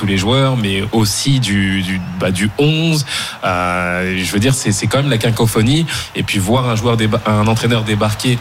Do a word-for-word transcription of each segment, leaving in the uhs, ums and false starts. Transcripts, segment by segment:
tous les joueurs, mais aussi du, du, bah, du onze. Euh, je veux dire, c'est, c'est quand même la cacophonie. Et puis voir un joueur, déba- un entraîneur débarquer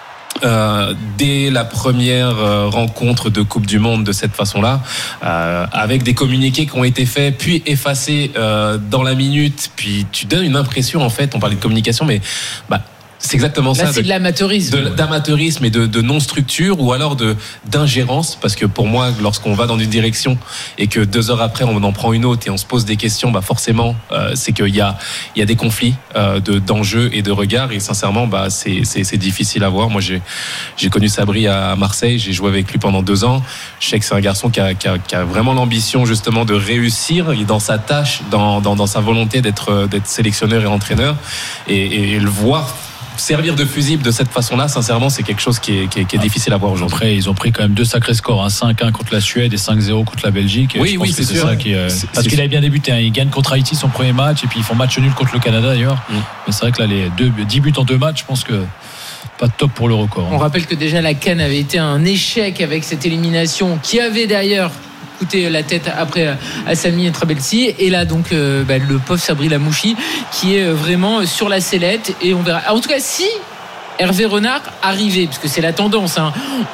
Euh, dès la première euh, rencontre de Coupe du Monde de cette façon-là, euh, avec des communiqués qui ont été faits puis effacés euh, dans la minute, puis tu donnes une impression, en fait, on parlait de communication, mais bah, c'est exactement Là, ça. c'est de, de l'amateurisme. De, d'amateurisme et de, de non-structure, ou alors de, d'ingérence, parce que pour moi, lorsqu'on va dans une direction et que deux heures après, on en prend une autre et on se pose des questions, bah forcément, euh, c'est qu'il y a, il y a des conflits euh, de, d'enjeux et de regards, et sincèrement, bah, c'est, c'est, c'est difficile à voir. Moi, j'ai, j'ai connu Sabri à Marseille, j'ai joué avec lui pendant deux ans. Je sais que c'est un garçon qui a, qui a, qui a vraiment l'ambition, justement, de réussir dans sa tâche, dans, dans, dans sa volonté d'être, d'être sélectionneur et entraîneur, et, et, et le voir servir de fusible de cette façon-là, sincèrement, c'est quelque chose qui est, qui est, qui est difficile à voir aujourd'hui. Après, ils ont pris quand même deux sacrés scores, hein, cinq un contre la Suède et cinq zéro contre la Belgique. Oui, je pense oui, que c'est, c'est sûr. ça qui est, c'est, parce c'est qu'il avait bien débuté, hein. Il gagne contre Haïti son premier match et puis ils font match nul contre le Canada d'ailleurs. Mm. Mais c'est vrai que là, les deux, dix buts en deux matchs, je pense que pas de top pour le record. Hein. On rappelle que déjà la CAN avait été un échec avec cette élimination qui avait d'ailleurs coûté la tête après à Sami et Trabelsi, et là donc euh, bah, le pauvre Sabri Lamouchi qui est vraiment sur la sellette, et on verra. En tout cas, si Hervé Renard arrivait, parce que c'est la tendance, hein.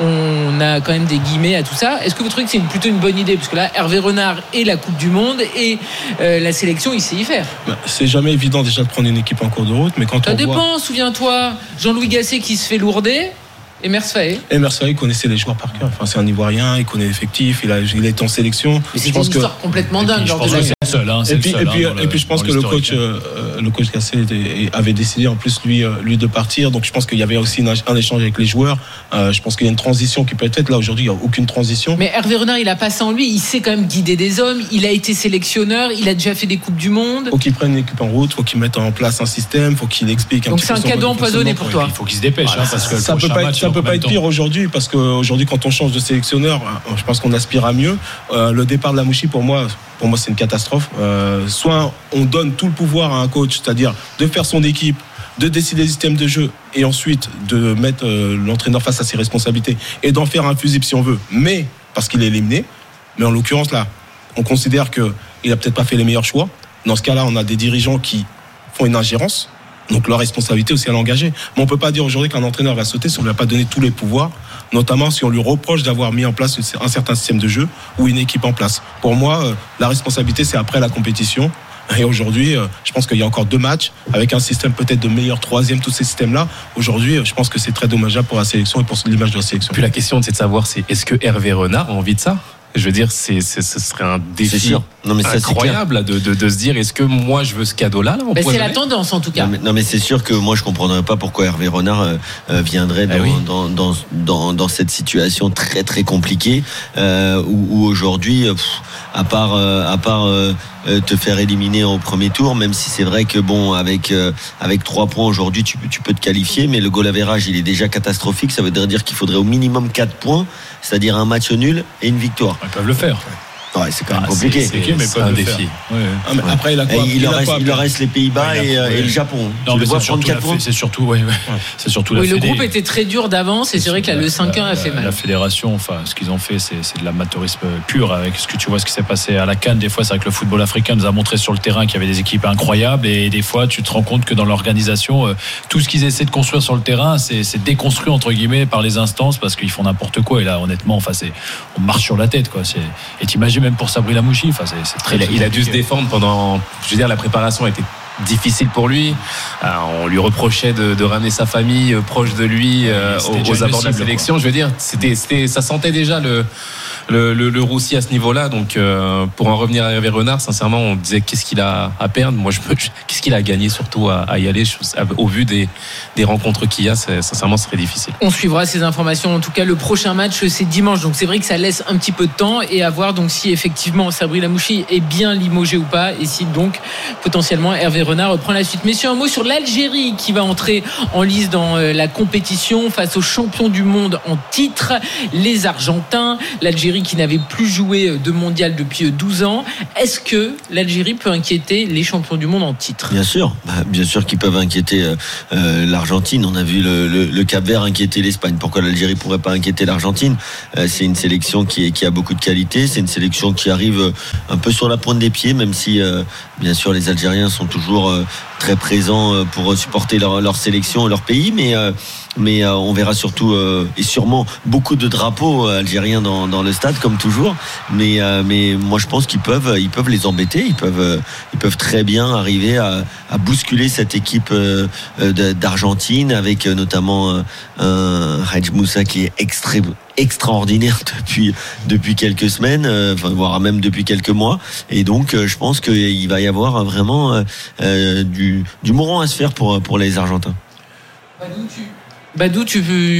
On a quand même des guillemets à tout ça. Est-ce que vous trouvez que c'est une, plutôt une bonne idée? Parce que là, Hervé Renard et la Coupe du Monde et euh, la sélection, il sait y faire. C'est jamais évident déjà de prendre une équipe en cours de route, mais quand ça on dépend, voit... souviens-toi, Jean-Louis Gasset qui se fait lourder. Et Mersfaé. Et Mersfaé connaissait les joueurs par cœur. Enfin, c'est un Ivoirien, il connaît l'effectif, il a, il est en sélection. Mais c'est une histoire que... complètement dingue. Je pense que c'est le seul. Hein, c'est et puis, le seul, et puis, hein, et puis je pense que le coach, euh, le coach Gasset avait décidé en plus lui, lui de partir. Donc je pense qu'il y avait aussi un échange avec les joueurs. Euh, je pense qu'il y a une transition qui peut être faite. Là aujourd'hui, il n'y a aucune transition. Mais Hervé Renard, il a pas ça en lui. Il sait quand même guider des hommes. Il a été sélectionneur. Il a déjà fait des coupes du monde. Il faut qu'il prenne une équipe en route. Il faut qu'il mette en place un système. Il faut qu'il explique un Donc petit c'est peu. un cadeau empoisonné pour toi. Il faut qu'il se dépêche. Voilà, hein, parce que ça peut pas être, ça peut pas être pire aujourd'hui, parce qu'aujourd'hui, quand on change de sélectionneur, je pense qu'on aspire à mieux. Euh, le départ de Lamouchi, pour moi, pour moi, c'est une catastrophe. Euh, soit on donne tout le pouvoir à un coach, c'est-à-dire de faire son équipe, de décider des systèmes de jeu, et ensuite de mettre euh, l'entraîneur face à ses responsabilités et d'en faire un fusible si on veut, mais parce qu'il est éliminé. Mais en l'occurrence, là, on considère qu'il a peut-être pas fait les meilleurs choix. Dans ce cas-là, on a des dirigeants qui font une ingérence. Donc leur responsabilité aussi à l'engager. Mais on peut pas dire aujourd'hui qu'un entraîneur va sauter si on lui a pas donné tous les pouvoirs, notamment si on lui reproche d'avoir mis en place un certain système de jeu ou une équipe en place. Pour moi, la responsabilité, c'est après la compétition. Et aujourd'hui, je pense qu'il y a encore deux matchs avec un système peut-être de meilleur troisième, tous ces systèmes-là. Aujourd'hui, je pense que c'est très dommageable pour la sélection et pour l'image de la sélection. Puis la question, c'est de savoir, c'est est-ce que Hervé Renard a envie de ça? Je veux dire, c'est, c'est, ce serait un défi non, mais ça, incroyable de, de, de se dire, est-ce que moi je veux ce cadeau-là là, ben c'est la tendance en tout cas. Non mais, non, mais c'est sûr que moi je comprendrais pas pourquoi Hervé Renard euh, euh, viendrait dans, ah oui. dans, dans, dans, dans cette situation très très compliquée euh, où, où aujourd'hui, pff, à part, euh, à part euh, te faire éliminer au premier tour, même si c'est vrai que bon, avec euh, avec trois points aujourd'hui, tu, tu peux te qualifier, mais le goal average il est déjà catastrophique. Ça voudrait dire qu'il faudrait au minimum quatre points, c'est-à-dire un match nul et une victoire. Ils peuvent le faire. Ouais, c'est quand même ah, compliqué. C'est, c'est, c'est, c'est un défi. Ouais. Ah, mais après, il a quoi, il, il, leur a reste, quoi il leur reste les Pays-Bas ouais, et, a, et le Japon. Non, tu mais vois c'est prendre quatre points. C'est surtout, ouais, ouais. ouais. C'est surtout la oui, fédé... le groupe était très dur d'avance et c'est, c'est vrai que là, le cinq un a fait mal. La fédération, enfin, ce qu'ils ont fait, c'est, c'est de l'amateurisme pur. Avec ce que tu vois, ce qui s'est passé à la CAN, des fois, c'est vrai que le football africain nous a montré sur le terrain qu'il y avait des équipes incroyables et des fois, tu te rends compte que dans l'organisation, tout ce qu'ils essaient de construire sur le terrain, c'est, c'est déconstruit entre guillemets par les instances parce qu'ils font n'importe quoi. Et là, honnêtement, enfin, c'est, on marche sur la tête, quoi. C'est, et t'imagines même pour Sabri Lamouchi, enfin, c'est, c'est très. Il a, il a dû se défendre pendant, je veux dire, la préparation a été difficile pour lui. Alors, on lui reprochait de, de ramener sa famille proche de lui euh, aux, aux abords de la sélection. Quoi. Je veux dire, c'était, c'était, ça sentait déjà le, le, le, le roussi à ce niveau-là. Donc, euh, pour en revenir à Hervé Renard, sincèrement, on disait qu'est-ce qu'il a à perdre. Moi, je me, qu'est-ce qu'il a gagné surtout à, à y aller. Je, au vu des, des rencontres qu'il y a, c'est, sincèrement, ce serait difficile. On suivra ces informations. En tout cas, le prochain match, c'est dimanche. Donc, c'est vrai que ça laisse un petit peu de temps et à voir donc si effectivement Sabri Lamouchi est bien limogé ou pas et si donc potentiellement Hervé Renard reprend la suite. Messieurs, un mot sur l'Algérie qui va entrer en lice dans la compétition face aux champions du monde en titre, les Argentins. L'Algérie qui n'avait plus joué de mondial depuis douze ans. Est-ce que l'Algérie peut inquiéter les champions du monde en titre ? Bien sûr, bah, bien sûr qu'ils peuvent inquiéter euh, euh, l'Argentine. On a vu le, le, le Cap-Vert inquiéter l'Espagne. Pourquoi l'Algérie pourrait pas inquiéter l'Argentine ? euh, C'est une sélection qui, est, qui a beaucoup de qualité. C'est une sélection qui arrive un peu sur la pointe des pieds, même si euh, bien sûr les Algériens sont toujours euh, très présents pour supporter leur, leur sélection et leur pays, mais euh, mais euh, on verra surtout euh, et sûrement beaucoup de drapeaux algériens dans, dans le stade comme toujours. Mais euh, mais moi je pense qu'ils peuvent ils peuvent les embêter. Ils peuvent euh, ils peuvent très bien arriver à, à bousculer cette équipe euh, d'Argentine avec euh, notamment euh, un Hadj Moussa qui est extrême extraordinaire depuis depuis quelques semaines, euh, enfin, voire même depuis quelques mois, et donc euh, je pense qu'il va y avoir vraiment euh, euh, du du mouron à se faire pour pour les Argentins. Badou, tu, Badou, tu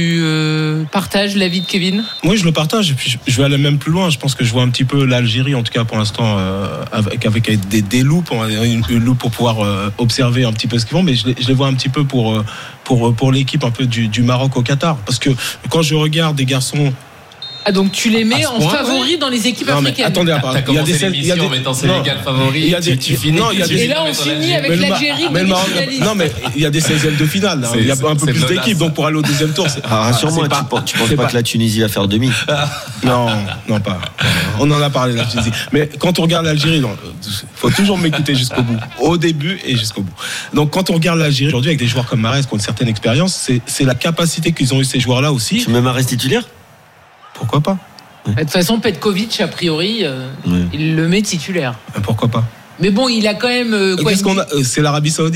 euh, partages l'avis de Kevin ? Oui, je le partage. Et puis je vais aller même plus loin. Je pense que je vois un petit peu l'Algérie, en tout cas pour l'instant, euh, avec avec des, des loupes, une, une loupe pour pouvoir euh, observer un petit peu ce qu'ils font. Mais je les, je les vois un petit peu pour euh, pour pour l'équipe un peu du, du Maroc au Qatar, parce que quand je regarde des garçons. Ah, donc tu les mets en favoris ouais. dans les équipes non, africaines. Attendez, à part, il y a des il y a des en mettant Sénégal favori. Il y a des tu finis. Non, il y a des, et là on finit avec mais l'Algérie. Mais le Maroc, non mais il y a des seizièmes de finale. Hein. Il y a un peu plus d'équipes, donc pour aller au deuxième tour. Ah, rassure-moi, tu penses, tu penses pas, pas que la Tunisie va faire demi ? Non, non pas. On en a parlé de la Tunisie. Mais quand on regarde l'Algérie, il faut toujours m'écouter jusqu'au bout, au début et jusqu'au bout. Donc quand on regarde l'Algérie aujourd'hui avec des joueurs comme Mahrez qui ont une certaine expérience, c'est c'est la capacité qu'ils ont eu ces joueurs-là aussi. Tu mets Mahrez titulaire ? Pourquoi pas ? De toute façon, Petkovic, a priori, euh, oui. il le met titulaire. Pourquoi pas ? Mais bon, il a quand même. Euh, quoi, Qu'est-ce qu'on a ? C'est l'Arabie Saoudite ?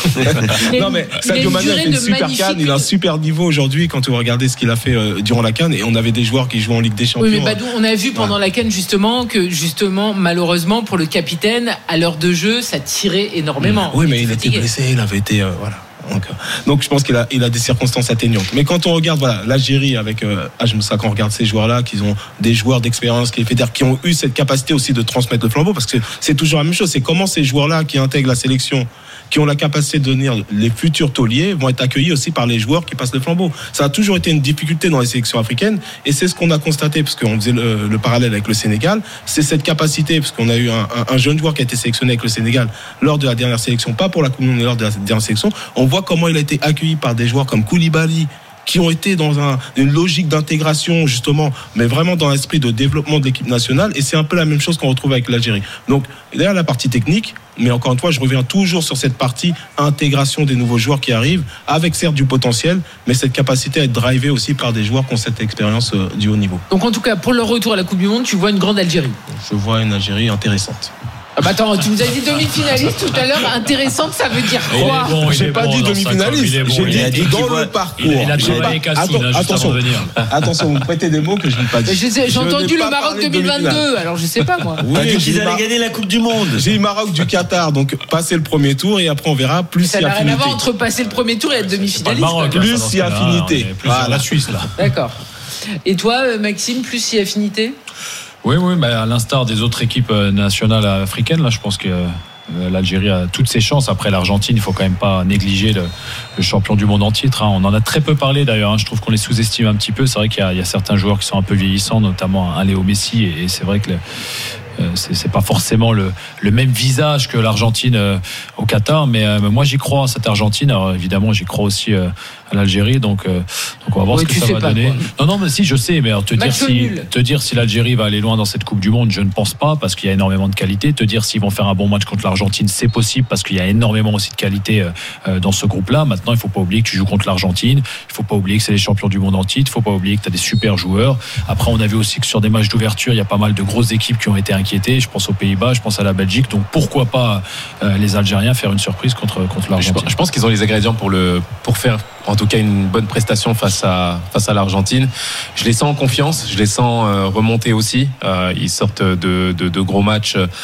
Non, mais Sadio Mané a fait une super magnifique... CAN. Il a un super niveau aujourd'hui quand vous regardez ce qu'il a fait euh, durant la CAN. Et on avait des joueurs qui jouent en Ligue des Champions. Oui, mais Badou, on a vu pendant ouais. la CAN justement que, justement, malheureusement, pour le capitaine, à l'heure de jeu, ça tirait énormément. Oui, mais il fatigué. était blessé. Il avait été. Euh, voilà. Donc, donc je pense qu'il a, il a des circonstances atteignantes. Mais quand on regarde voilà, l'Algérie avec euh, Hadj Moussa, quand on regarde ces joueurs-là, qui ont des joueurs d'expérience, qui, qui ont eu cette capacité aussi de transmettre le flambeau, parce que c'est toujours la même chose. C'est comment ces joueurs-là qui intègrent la sélection, qui ont la capacité de devenir les futurs tauliers, vont être accueillis aussi par les joueurs qui passent le flambeau. Ça a toujours été une difficulté dans les sélections africaines, et c'est ce qu'on a constaté, parce qu'on faisait le, le parallèle avec le Sénégal, c'est cette capacité, parce qu'on a eu un, un, un jeune joueur qui a été sélectionné avec le Sénégal lors de la dernière sélection, pas pour la Coupe du Monde, mais lors de la dernière sélection. On voit comment il a été accueilli par des joueurs comme Koulibaly, qui ont été dans un, une logique d'intégration justement, mais vraiment dans l'esprit de développement de l'équipe nationale, et c'est un peu la même chose qu'on retrouve avec l'Algérie. Donc derrière la partie technique, mais encore une fois je reviens toujours sur cette partie intégration des nouveaux joueurs qui arrivent, avec certes du potentiel, mais cette capacité à être drivé aussi par des joueurs qui ont cette expérience euh, du haut niveau. Donc en tout cas pour leur retour à la Coupe du Monde, tu vois une grande Algérie. Je vois une Algérie intéressante. Ah bah attends, tu nous as dit demi-finaliste tout à l'heure. Intéressante, ça veut dire quoi ? Bon, j'ai pas bon, dit demi-finaliste. Bon, j'ai dit, dit dans le voit, parcours. Il a, il a pas, Cassine, attends, attention, attention, vous me prêtez des mots que je n'ai pas dit. Je sais, j'ai je entendu le Maroc deux mille vingt-deux, alors je sais pas moi. Oui, t'as dit qu'ils allaient gagner la Coupe du Monde. J'ai eu Maroc du Qatar, donc passer le premier tour et après on verra. Plus ça il y a n'a rien affinité. à voir entre passer le premier tour et être demi-finaliste. Plus il y a affinité. Plus sur la Suisse là. D'accord. Et toi, Maxime, plus il y a affinité ? Oui, oui, mais à l'instar des autres équipes nationales africaines, là, je pense que l'Algérie a toutes ses chances. Après l'Argentine, il faut quand même pas négliger le, le champion du monde en titre. On en a très peu parlé d'ailleurs. Je trouve qu'on les sous-estime un petit peu. C'est vrai qu'il y a, il y a certains joueurs qui sont un peu vieillissants, notamment un Léo Messi, et, et c'est vrai que le, C'est, c'est pas forcément le, le même visage que l'Argentine euh, au Qatar, mais euh, moi j'y crois à cette Argentine. Alors évidemment j'y crois aussi euh, à l'Algérie, donc, euh, donc on va voir oui, ce que ça va pas, donner. Quoi. Non non mais si je sais, mais alors, te dire si te dire si l'Algérie va aller loin dans cette Coupe du Monde, je ne pense pas, parce qu'il y a énormément de qualité. Te dire s'ils vont faire un bon match contre l'Argentine, c'est possible, parce qu'il y a énormément aussi de qualité euh, dans ce groupe-là. Maintenant il faut pas oublier que tu joues contre l'Argentine, il faut pas oublier que c'est les champions du monde en titre, il faut pas oublier que tu as des super joueurs. Après on a vu aussi que sur des matchs d'ouverture il y a pas mal de grosses équipes qui ont été inquiétées. Je pense aux Pays-Bas, je pense à la Belgique, donc pourquoi pas euh, les Algériens faire une surprise contre, contre l'Argentine. Je, je pense qu'ils ont les ingrédients pour, le, pour faire en tout cas une bonne prestation face à, face à l'Argentine. Je les sens en confiance, je les sens euh, remonter aussi. Euh, ils sortent de, de, de gros matchs euh,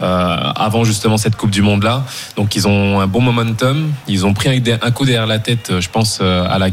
avant justement cette Coupe du Monde-là, donc ils ont un bon momentum. Ils ont pris un, un coup derrière la tête, je pense, euh, à la CAN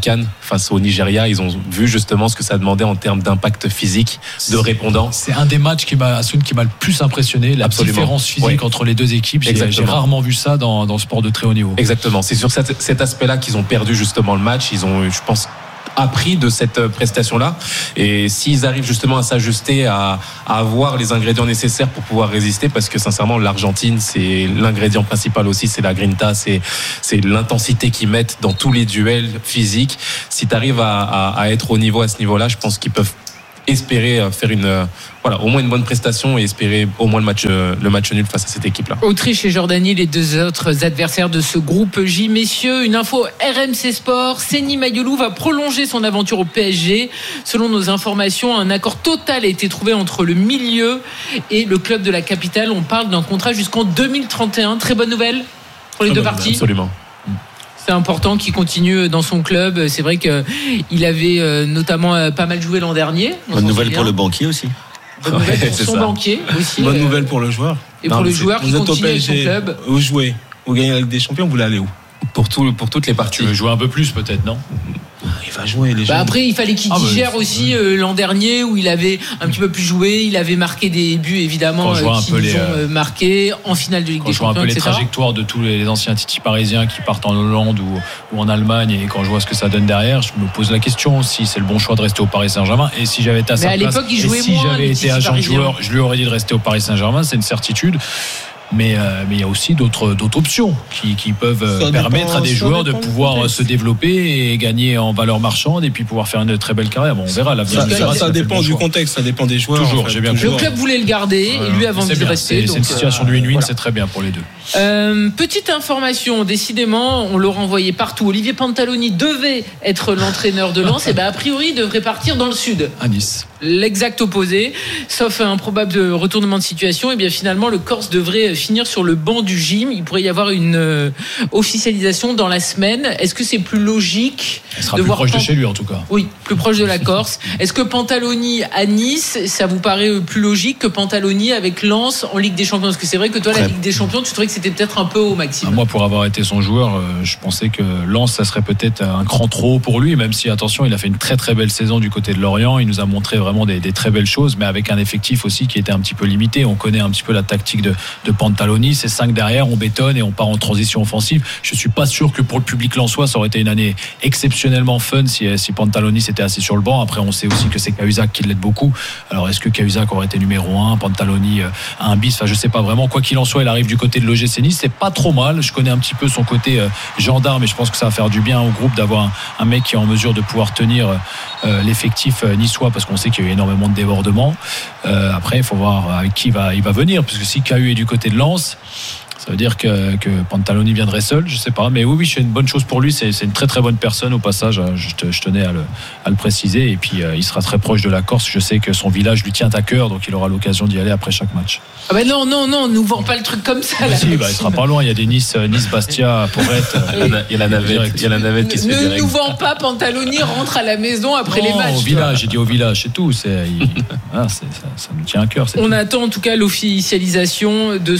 face au Nigeria. Ils ont vu justement ce que ça demandait en termes d'impact physique, de répondants. C'est un des matchs qui m'a, Hassoun, qui m'a le plus impressionné, la Absolument. différence physique oui. entre les deux équipes. J'ai, j'ai rarement vu ça dans, dans le sport de très haut niveau. Exactement. C'est sur cet, cet aspect-là qu'ils ont perdu justement le match. Ils ont, je pense, appris de cette prestation-là, et s'ils arrivent justement à s'ajuster, à, à avoir les ingrédients nécessaires pour pouvoir résister, parce que sincèrement l'Argentine, c'est l'ingrédient principal aussi, c'est la grinta, c'est, c'est l'intensité qu'ils mettent dans tous les duels physiques. Si tu arrives à, à, à être au niveau à ce niveau-là, je pense qu'ils peuvent espérer faire une voilà au moins une bonne prestation et espérer au moins le match le match nul face à cette équipe là. Autriche et Jordanie, les deux autres adversaires de ce groupe J. Messieurs, une info R M C Sport, Seny Mayolou va prolonger son aventure au P S G. Selon nos informations, un accord total a été trouvé entre le milieu et le club de la capitale. On parle d'un contrat jusqu'en deux mille trente et un. Très bonne nouvelle pour les Très deux parties. Absolument. C'est important qu'il continue dans son club. C'est vrai qu'il avait notamment pas mal joué l'an dernier. Bonne nouvelle pour le banquier aussi. Bonne nouvelle pour son ça. banquier aussi. Bonne nouvelle pour le joueur. Et non, pour le joueur qui continue avec son club. Vous jouez, vous gagnez la Ligue des Champions, vous voulez aller où? Pour, tout, pour toutes les parties. Tu veux jouer un peu plus peut-être, non? Il va jouer les bah après il fallait qu'il ah digère bah, aussi euh, l'an dernier où il avait un petit peu plus joué, il avait marqué des buts évidemment euh, qui les, ont euh, marqué en finale de Ligue des Champions. Quand je vois un peu les trajectoires de tous les anciens Titi parisiens qui partent en Hollande ou, ou en Allemagne, et quand je vois ce que ça donne derrière, je me pose la question si c'est le bon choix de rester au Paris Saint-Germain, et si j'avais été à sa place, à il jouait et si moins, j'avais été agent de joueur, je lui aurais dit de rester au Paris Saint-Germain, c'est une certitude. Mais euh, mais il y a aussi d'autres d'autres options qui qui peuvent ça permettre dépend, à des joueurs de pouvoir se développer et gagner en valeur marchande et puis pouvoir faire une très belle carrière. Bon, on verra l'avenir. Ça, ça, ça, ça dépend du contexte, ça dépend des joueurs. Toujours, en fait, j'ai bien toujours. Le club voulait le garder ouais, et lui a envie de rester. C'est, donc, c'est une situation de win-win, euh, voilà. C'est très bien pour les deux. Euh, petite information, décidément, on l'aura envoyé partout. Olivier Pantaloni devait être l'entraîneur de Lens, et ben a priori il devrait partir dans le sud. À Nice. L'exact opposé, sauf un probable retournement de situation. Et bien finalement, le Corse devrait finir sur le banc du gym. Il pourrait y avoir une euh, officialisation dans la semaine. Est-ce que c'est plus logique Il sera de plus voir proche Pant- de chez lui en tout cas. Oui, plus proche de la Corse. Est-ce que Pantaloni à Nice, ça vous paraît plus logique que Pantaloni avec Lens en Ligue des Champions? Parce que c'est vrai que toi, la Ligue des Champions, tu trouvais que c'était peut-être un peu au maximum. Ah, moi, pour avoir été son joueur, euh, je pensais que Lens, ça serait peut-être un cran trop haut pour lui, même si, attention, il a fait une très très belle saison du côté de Lorient. Il nous a montré vraiment des, des très belles choses, mais avec un effectif aussi qui était un petit peu limité. On connaît un petit peu la tactique de, de Pantaloni. C'est cinq derrière, on bétonne et on part en transition offensive. Je suis pas sûr que pour le public lensois, ça aurait été une année exceptionnellement fun si, si Pantaloni s'était assis sur le banc. Après, on sait aussi que c'est Cahuzac qui l'aide beaucoup. Alors, est-ce que Cahuzac aurait été numéro un, Pantaloni euh, un bis? Enfin, je sais pas vraiment. Quoi qu'il en soit, il arrive du côté de l'O G C Nice. C'est pas trop mal. Je connais un petit peu son côté euh, gendarme, et je pense que ça va faire du bien au groupe d'avoir un, un mec qui est en mesure de pouvoir tenir euh, l'effectif euh, niçois, parce qu'on sait qu'il y a eu énormément de débordements. Euh, après, il faut voir avec qui il va, il va venir, parce que si K U est du côté de Lens, ça veut dire que, que Pantaloni viendrait seul, je sais pas. Mais oui, oui, c'est une bonne chose pour lui. C'est, c'est une très très bonne personne au passage. Je, te, je tenais à le, à le préciser. Et puis euh, il sera très proche de la Corse. Je sais que son village lui tient à cœur, donc il aura l'occasion d'y aller après chaque match. Ah ben non, non, non, nous vend pas le truc comme ça. Là. Si, bah, il sera pas loin. Il y a des Nice, Nice, Bastia, Porrette. Il y a la navette, il y a la navette qui se fait direct. Ne nous vend pas, Pantaloni rentre à la maison après non, les matchs. Au village, j'ai dit au village, c'est tout. C'est, il, ah, c'est, ça, ça nous tient à cœur. On tout. attend en tout cas l'officialisation de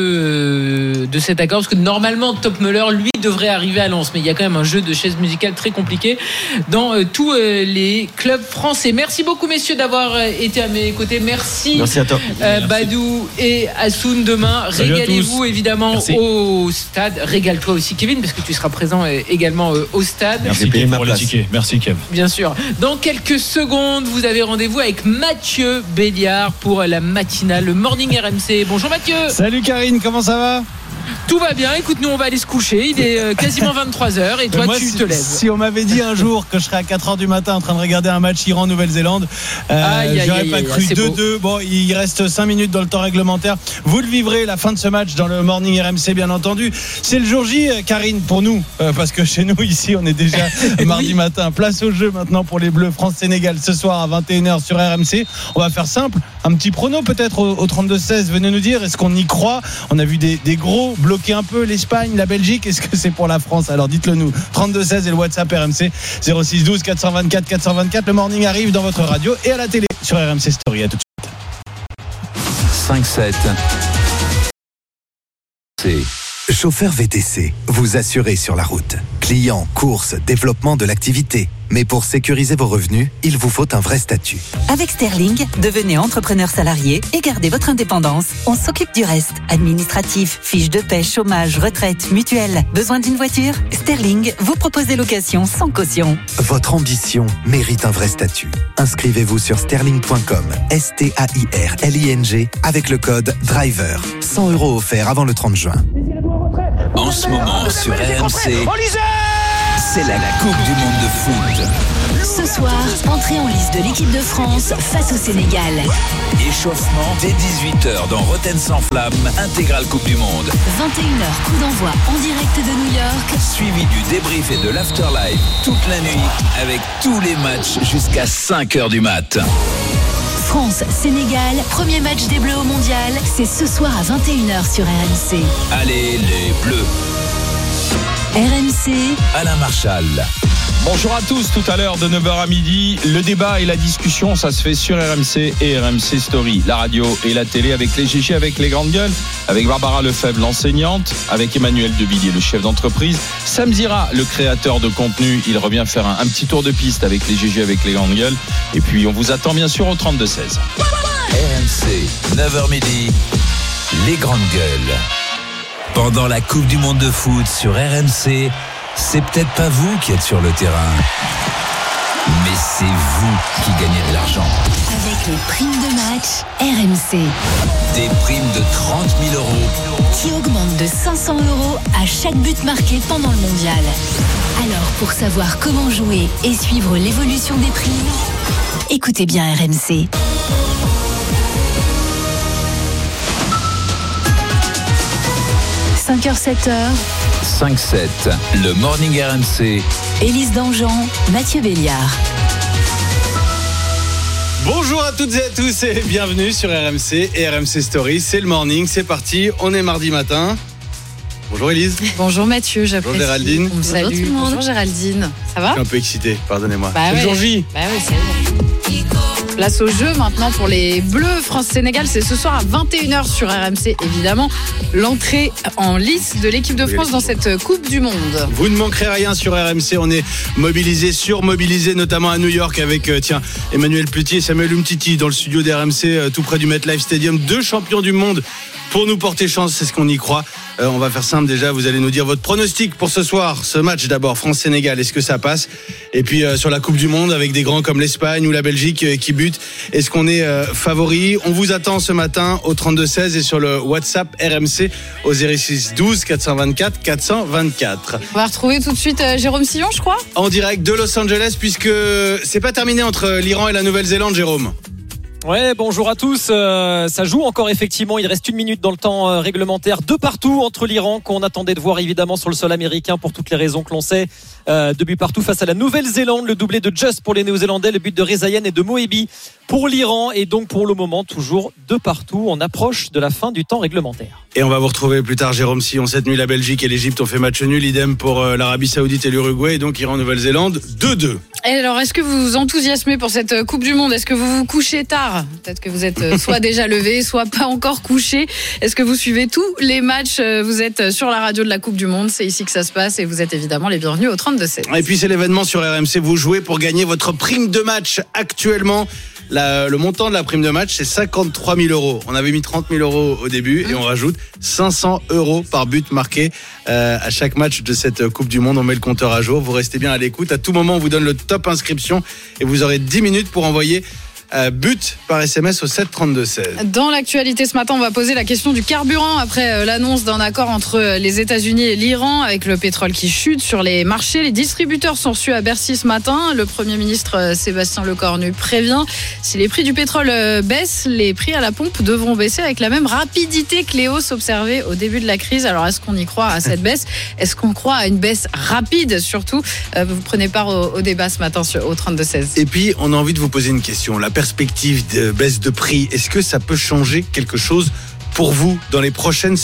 ce, de cet accord. Parce que normalement Top Müller lui devrait arriver à Lens, mais il y a quand même un jeu de chaises musicales très compliqué dans euh, tous euh, les clubs français. Merci beaucoup messieurs d'avoir euh, été à mes côtés. Merci, Merci à toi. Euh, Badou et Hassoun. Demain Salut régalez-vous évidemment Merci. Au stade. Régale-toi aussi Kevin, parce que tu seras présent euh, également euh, au stade. Merci Kev pour les tickets. Merci Kev. Bien sûr. Dans quelques secondes vous avez rendez-vous avec Mathieu Béliard pour la matinale, le Morning R M C. Bonjour Mathieu. Salut Karine, comment ça va? Tout va bien, écoute, nous on va aller se coucher. Il est euh, quasiment vingt-trois heures et toi moi, tu si, te lèves. Si on m'avait dit un jour que je serais à quatre heures du matin en train de regarder un match Iran-Nouvelle-Zélande, euh, aïe, j'aurais aïe, pas aïe, cru. deux deux. Bon, il reste cinq minutes dans le temps réglementaire. Vous le vivrez, la fin de ce match dans le Morning R M C, bien entendu. C'est le jour J, Karine, pour nous, euh, parce que chez nous, ici, on est déjà mardi oui. matin. Place au jeu maintenant pour les Bleus. France-Sénégal ce soir à vingt et une heures sur R M C. On va faire simple. Un petit prono peut-être au, au trente-deux seize. Venez nous dire, est-ce qu'on y croit? On a vu des, des gros bloquer un peu l'Espagne, la Belgique. Est-ce que c'est pour la France? Alors dites-le nous. trente-deux seize et le WhatsApp R M C zéro six douze quatre cent vingt-quatre quatre cent vingt-quatre. Le Morning arrive dans votre radio et à la télé sur R M C Story. À tout de suite. cinq sept. C'est Chauffeur V T C. Vous assurez sur la route. Clients, courses, développement de l'activité. Mais pour sécuriser vos revenus, il vous faut un vrai statut. Avec Sterling, devenez entrepreneur salarié et gardez votre indépendance. On s'occupe du reste. Administratif, fiches de paie, chômage, retraite, mutuelle. Besoin d'une voiture ? Sterling vous propose des locations sans caution. Votre ambition mérite un vrai statut. Inscrivez-vous sur sterling point com, S T A I R L I N G, avec le code DRIVER. cent euros offerts avant le trente juin. En ce moment, sur R M C, c'est la Coupe du Monde de foot. Ce soir, entrée en lice de l'équipe de France face au Sénégal. Échauffement dès dix-huit heures dans Rotten sans flamme, intégrale Coupe du Monde. vingt et une heures, coup d'envoi en direct de New York. Suivi du débrief et de l'afterlife toute la nuit avec tous les matchs jusqu'à cinq heures du mat. France-Sénégal, premier match des Bleus au Mondial, c'est ce soir à vingt et une heures sur R M C. Allez les Bleus. R M C, Alain Marchal. Bonjour à tous, tout à l'heure de neuf heures à midi, le débat et la discussion, ça se fait sur R M C et R M C Story, la radio et la télé avec les G G, avec les grandes gueules, avec Barbara Lefebvre, l'enseignante, avec Emmanuel Devilliers, le chef d'entreprise, Sam Zira, le créateur de contenu, il revient faire un, un petit tour de piste avec les G G, avec les grandes gueules, et puis on vous attend bien sûr au trente-deux seize. R M C, neuf heures midi, les grandes gueules. Pendant la Coupe du Monde de foot sur R M C, c'est peut-être pas vous qui êtes sur le terrain, mais c'est vous qui gagnez de l'argent. avec les primes de match R M C. Des primes de trente mille euros qui augmentent de cinq cents euros à chaque but marqué pendant le mondial. Alors, pour savoir comment jouer et suivre l'évolution des primes, écoutez bien R M C. cinq heures sept heures. cinq sept, le Morning R M C. Élise Dangean, Mathieu Béliard. Bonjour à toutes et à tous et bienvenue sur R M C et R M C Story. C'est le morning, c'est parti. On est mardi matin. Bonjour Élise. Bonjour Mathieu, j'apprécie. Bonjour Géraldine. Bonjour Salut. tout le monde. Bonjour Géraldine. Ça va ? Je suis un peu excité, pardonnez-moi. Bah c'est ouais. le jour J. Bah oui, c'est Place au jeu maintenant pour les Bleus. France-Sénégal, c'est ce soir à vingt et une heures sur R M C, évidemment. L'entrée en lice de l'équipe de France dans cette Coupe du Monde. Vous ne manquerez rien sur R M C. On est mobilisés, surmobilisés, notamment à New York avec euh, tiens, Emmanuel Petit et Samuel Umtiti dans le studio d'R M C, euh, tout près du MetLife Stadium. Deux champions du monde pour nous porter chance, c'est ce qu'on y croit. Euh, on va faire simple déjà, vous allez nous dire votre pronostic pour ce soir, ce match d'abord, France-Sénégal, est-ce que ça passe ? Et puis euh, sur la Coupe du Monde, avec des grands comme l'Espagne ou la Belgique euh, qui butent, est-ce qu'on est euh, favori ? On vous attend ce matin au trente-deux seize et sur le WhatsApp R M C au zéro six douze quatre cent vingt-quatre quatre cent vingt-quatre. On va retrouver tout de suite euh, Jérôme Sillon, je crois. En direct de Los Angeles, puisque c'est pas terminé entre l'Iran et la Nouvelle-Zélande, Jérôme. Ouais, bonjour à tous. Euh, ça joue encore effectivement. Il reste une minute dans le temps euh, réglementaire de partout entre l'Iran qu'on attendait de voir évidemment sur le sol américain pour toutes les raisons que l'on sait. Euh, de but partout face à la Nouvelle-Zélande, le doublé de Just pour les Néo-Zélandais, le but de Rezaïen et de Moebi pour l'Iran et donc pour le moment toujours de partout. On approche de la fin du temps réglementaire. Et on va vous retrouver plus tard, Jérôme Sillon. Cette nuit, la Belgique et l'Égypte ont fait match nul, idem pour euh, l'Arabie Saoudite et l'Uruguay, et donc Iran-Nouvelle-Zélande deux deux. Et alors, est-ce que vous vous enthousiasmez pour cette Coupe du Monde ? Est-ce que vous vous couchez tard ? Peut-être que vous êtes soit déjà levé, soit pas encore couché. Est-ce que vous suivez tous les matchs ? Vous êtes sur la radio de la Coupe du Monde, c'est ici que ça se passe et vous êtes évidemment les bienvenus au trente-deux seize. Et puis c'est l'événement sur R M C, vous jouez pour gagner votre prime de match actuellement. La, le montant de la prime de match, c'est cinquante-trois mille euros. On avait mis trente mille euros au début et on rajoute cinq cents euros par but marqué euh, à chaque match de cette Coupe du Monde. On met le compteur à jour. Vous restez bien à l'écoute. À tout moment, on vous donne le top inscription et vous aurez dix minutes pour envoyer Euh, but par S M S au sept trente-deux seize. Dans l'actualité ce matin, on va poser la question du carburant après euh, l'annonce d'un accord entre les États-Unis et l'Iran avec le pétrole qui chute sur les marchés. Les distributeurs sont reçus à Bercy ce matin. Le Premier ministre euh, Sébastien Lecornu prévient, si les prix du pétrole euh, baissent, les prix à la pompe devront baisser avec la même rapidité que les hausses observées au début de la crise. Alors est-ce qu'on y croit à cette baisse ? Est-ce qu'on croit à une baisse rapide surtout ? euh, Vous prenez part au, au débat ce matin sur, au trente-deux seize. Et puis on a envie de vous poser une question. La perspective de baisse de prix, est-ce que ça peut changer quelque chose pour vous dans les prochaines semaines ?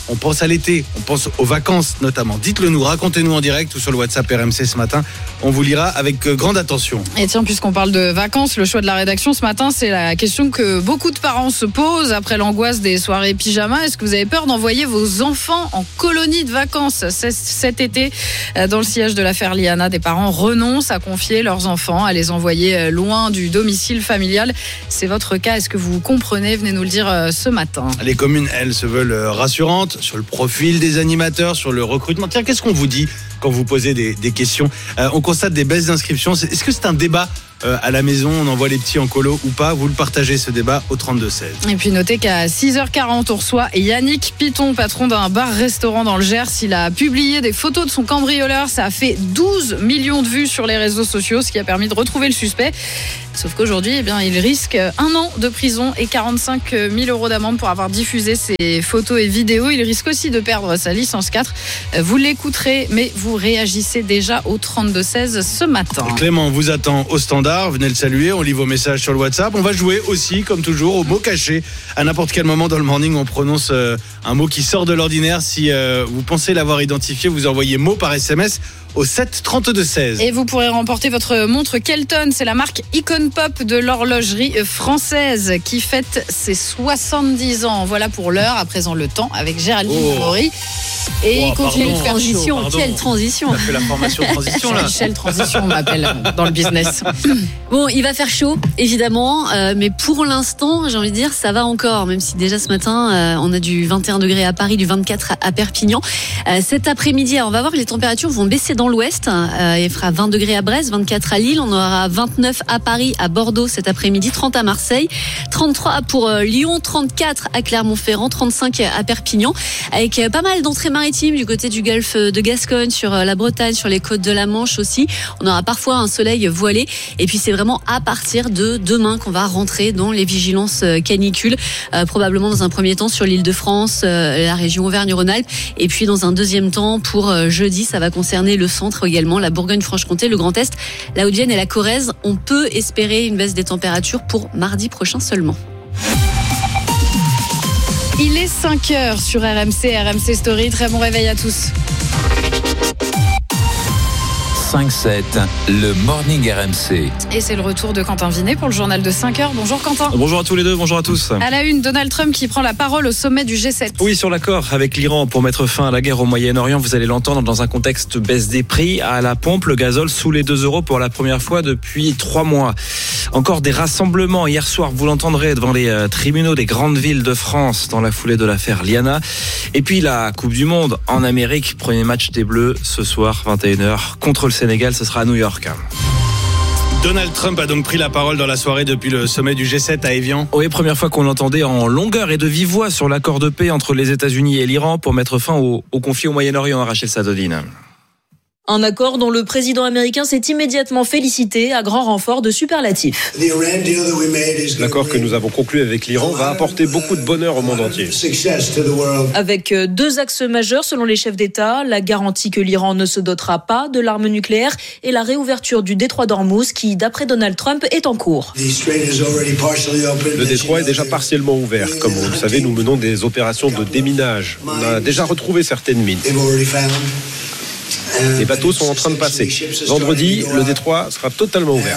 On pense à l'été, on pense aux vacances notamment. Dites-le nous, racontez-nous en direct ou sur le WhatsApp R M C ce matin. On vous lira avec grande attention. Et tiens, puisqu'on parle de vacances, le choix de la rédaction ce matin, c'est la question que beaucoup de parents se posent après l'angoisse des soirées pyjama. Est-ce que vous avez peur d'envoyer vos enfants en colonie de vacances cet été? Dans le sillage de l'affaire Liana, des parents renoncent à confier leurs enfants, à les envoyer loin du domicile familial. C'est votre cas, est-ce que vous comprenez? Venez nous le dire ce matin. Les communes, elles, se veulent rassurantes sur le profil des animateurs, sur le recrutement. Tiens, qu'est-ce qu'on vous dit quand vous posez des, des questions? euh, On constate des baisses d'inscriptions. Est-ce que c'est un débat euh, à la maison? On envoie les petits en colo ou pas? Vous le partagez, ce débat, au trente-deux seize. Et puis notez qu'à six heures quarante, on reçoit Yannick Piton, patron d'un bar-restaurant dans le Gers. Il a publié des photos de son cambrioleur. Ça a fait douze millions de vues sur les réseaux sociaux, ce qui a permis de retrouver le suspect. Sauf qu'aujourd'hui, eh bien, il risque un an de prison et quarante-cinq mille euros d'amende pour avoir diffusé ces photos et vidéos. Il risque aussi de perdre sa licence quatre. Vous l'écouterez, mais vous réagissez déjà au trente-deux seize ce matin. Clément vous attend au standard. Venez le saluer. On lit vos messages sur le WhatsApp. On va jouer aussi, comme toujours, au mot caché. À n'importe quel moment dans le morning, on prononce euh, un mot qui sort de l'ordinaire. Si euh, vous pensez l'avoir identifié, vous envoyez mot par S M S au sept trente-deux seize. Et vous pourrez remporter votre montre Kelton. C'est la marque Icon Pop de l'horlogerie française qui fête ses soixante-dix ans. Voilà pour l'heure. À présent, le temps avec Géraldine Oh. Maury. Et Oh, il continue pardon. de faire Transition, Pardon. quelle transition. On a fait la formation transition là. Michel Transition, on m'appelle dans le business. Bon, il va faire chaud, évidemment, euh, mais pour l'instant, j'ai envie de dire, ça va encore, même si déjà ce matin, euh, on a du vingt et un degrés à Paris, du vingt-quatre à, à Perpignan. Euh, cet après-midi, alors, on va voir que les températures vont baisser dans l'ouest. Euh, il fera vingt degrés à Brest, vingt-quatre à Lille, on aura vingt-neuf à Paris, à Bordeaux cet après-midi, trente à Marseille, trente-trois pour euh, Lyon, trente-quatre à Clermont-Ferrand, trente-cinq à Perpignan, avec euh, pas mal d'entrées maritimes du côté du golfe de Gascogne, sur euh, la Bretagne, sur les côtes de la Manche aussi. On aura parfois un soleil voilé, et puis c'est vraiment à partir de demain qu'on va rentrer dans les vigilances canicules, euh, probablement dans un premier temps sur l'Île-de-France, euh, la région Auvergne-Rhône-Alpes, et puis dans un deuxième temps pour euh, jeudi, ça va concerner le centre également, la Bourgogne-Franche-Comté, le Grand Est, la Haute-Vienne et la Corrèze. On peut espérer une baisse des températures pour mardi prochain seulement. Il est cinq heures sur R M C, R M C Story. Très bon réveil à tous. cinq sept, le Morning R M C. Et c'est le retour de Quentin Vinet pour le journal de cinq heures. Bonjour Quentin. Bonjour à tous les deux, bonjour à tous. À la une, Donald Trump qui prend la parole au sommet du G sept. Oui, sur l'accord avec l'Iran pour mettre fin à la guerre au Moyen-Orient, vous allez l'entendre dans un contexte baisse des prix. À la pompe, le gazole sous les deux euros pour la première fois depuis trois mois. Encore des rassemblements hier soir, vous l'entendrez, devant les tribunaux des grandes villes de France dans la foulée de l'affaire Liana. Et puis la Coupe du Monde en Amérique, premier match des Bleus ce soir, vingt et une heures, contre le Sénégal, ce sera à New York. Donald Trump a donc pris la parole dans la soirée depuis le sommet du G sept à Évian. Oui, première fois qu'on l'entendait en longueur et de vive voix sur l'accord de paix entre les États-Unis et l'Iran pour mettre fin au, au conflit au Moyen-Orient, Rachel Sadodine. Un accord dont le président américain s'est immédiatement félicité à grand renfort de superlatifs. L'accord que nous avons conclu avec l'Iran va apporter beaucoup de bonheur au monde entier. Avec deux axes majeurs selon les chefs d'État, la garantie que l'Iran ne se dotera pas de l'arme nucléaire et la réouverture du détroit d'Ormuz qui, d'après Donald Trump, est en cours. Le détroit est déjà partiellement ouvert. Comme vous le savez, nous menons des opérations de déminage. On a déjà retrouvé certaines mines. Les bateaux sont en train de passer. Vendredi, le détroit sera totalement ouvert.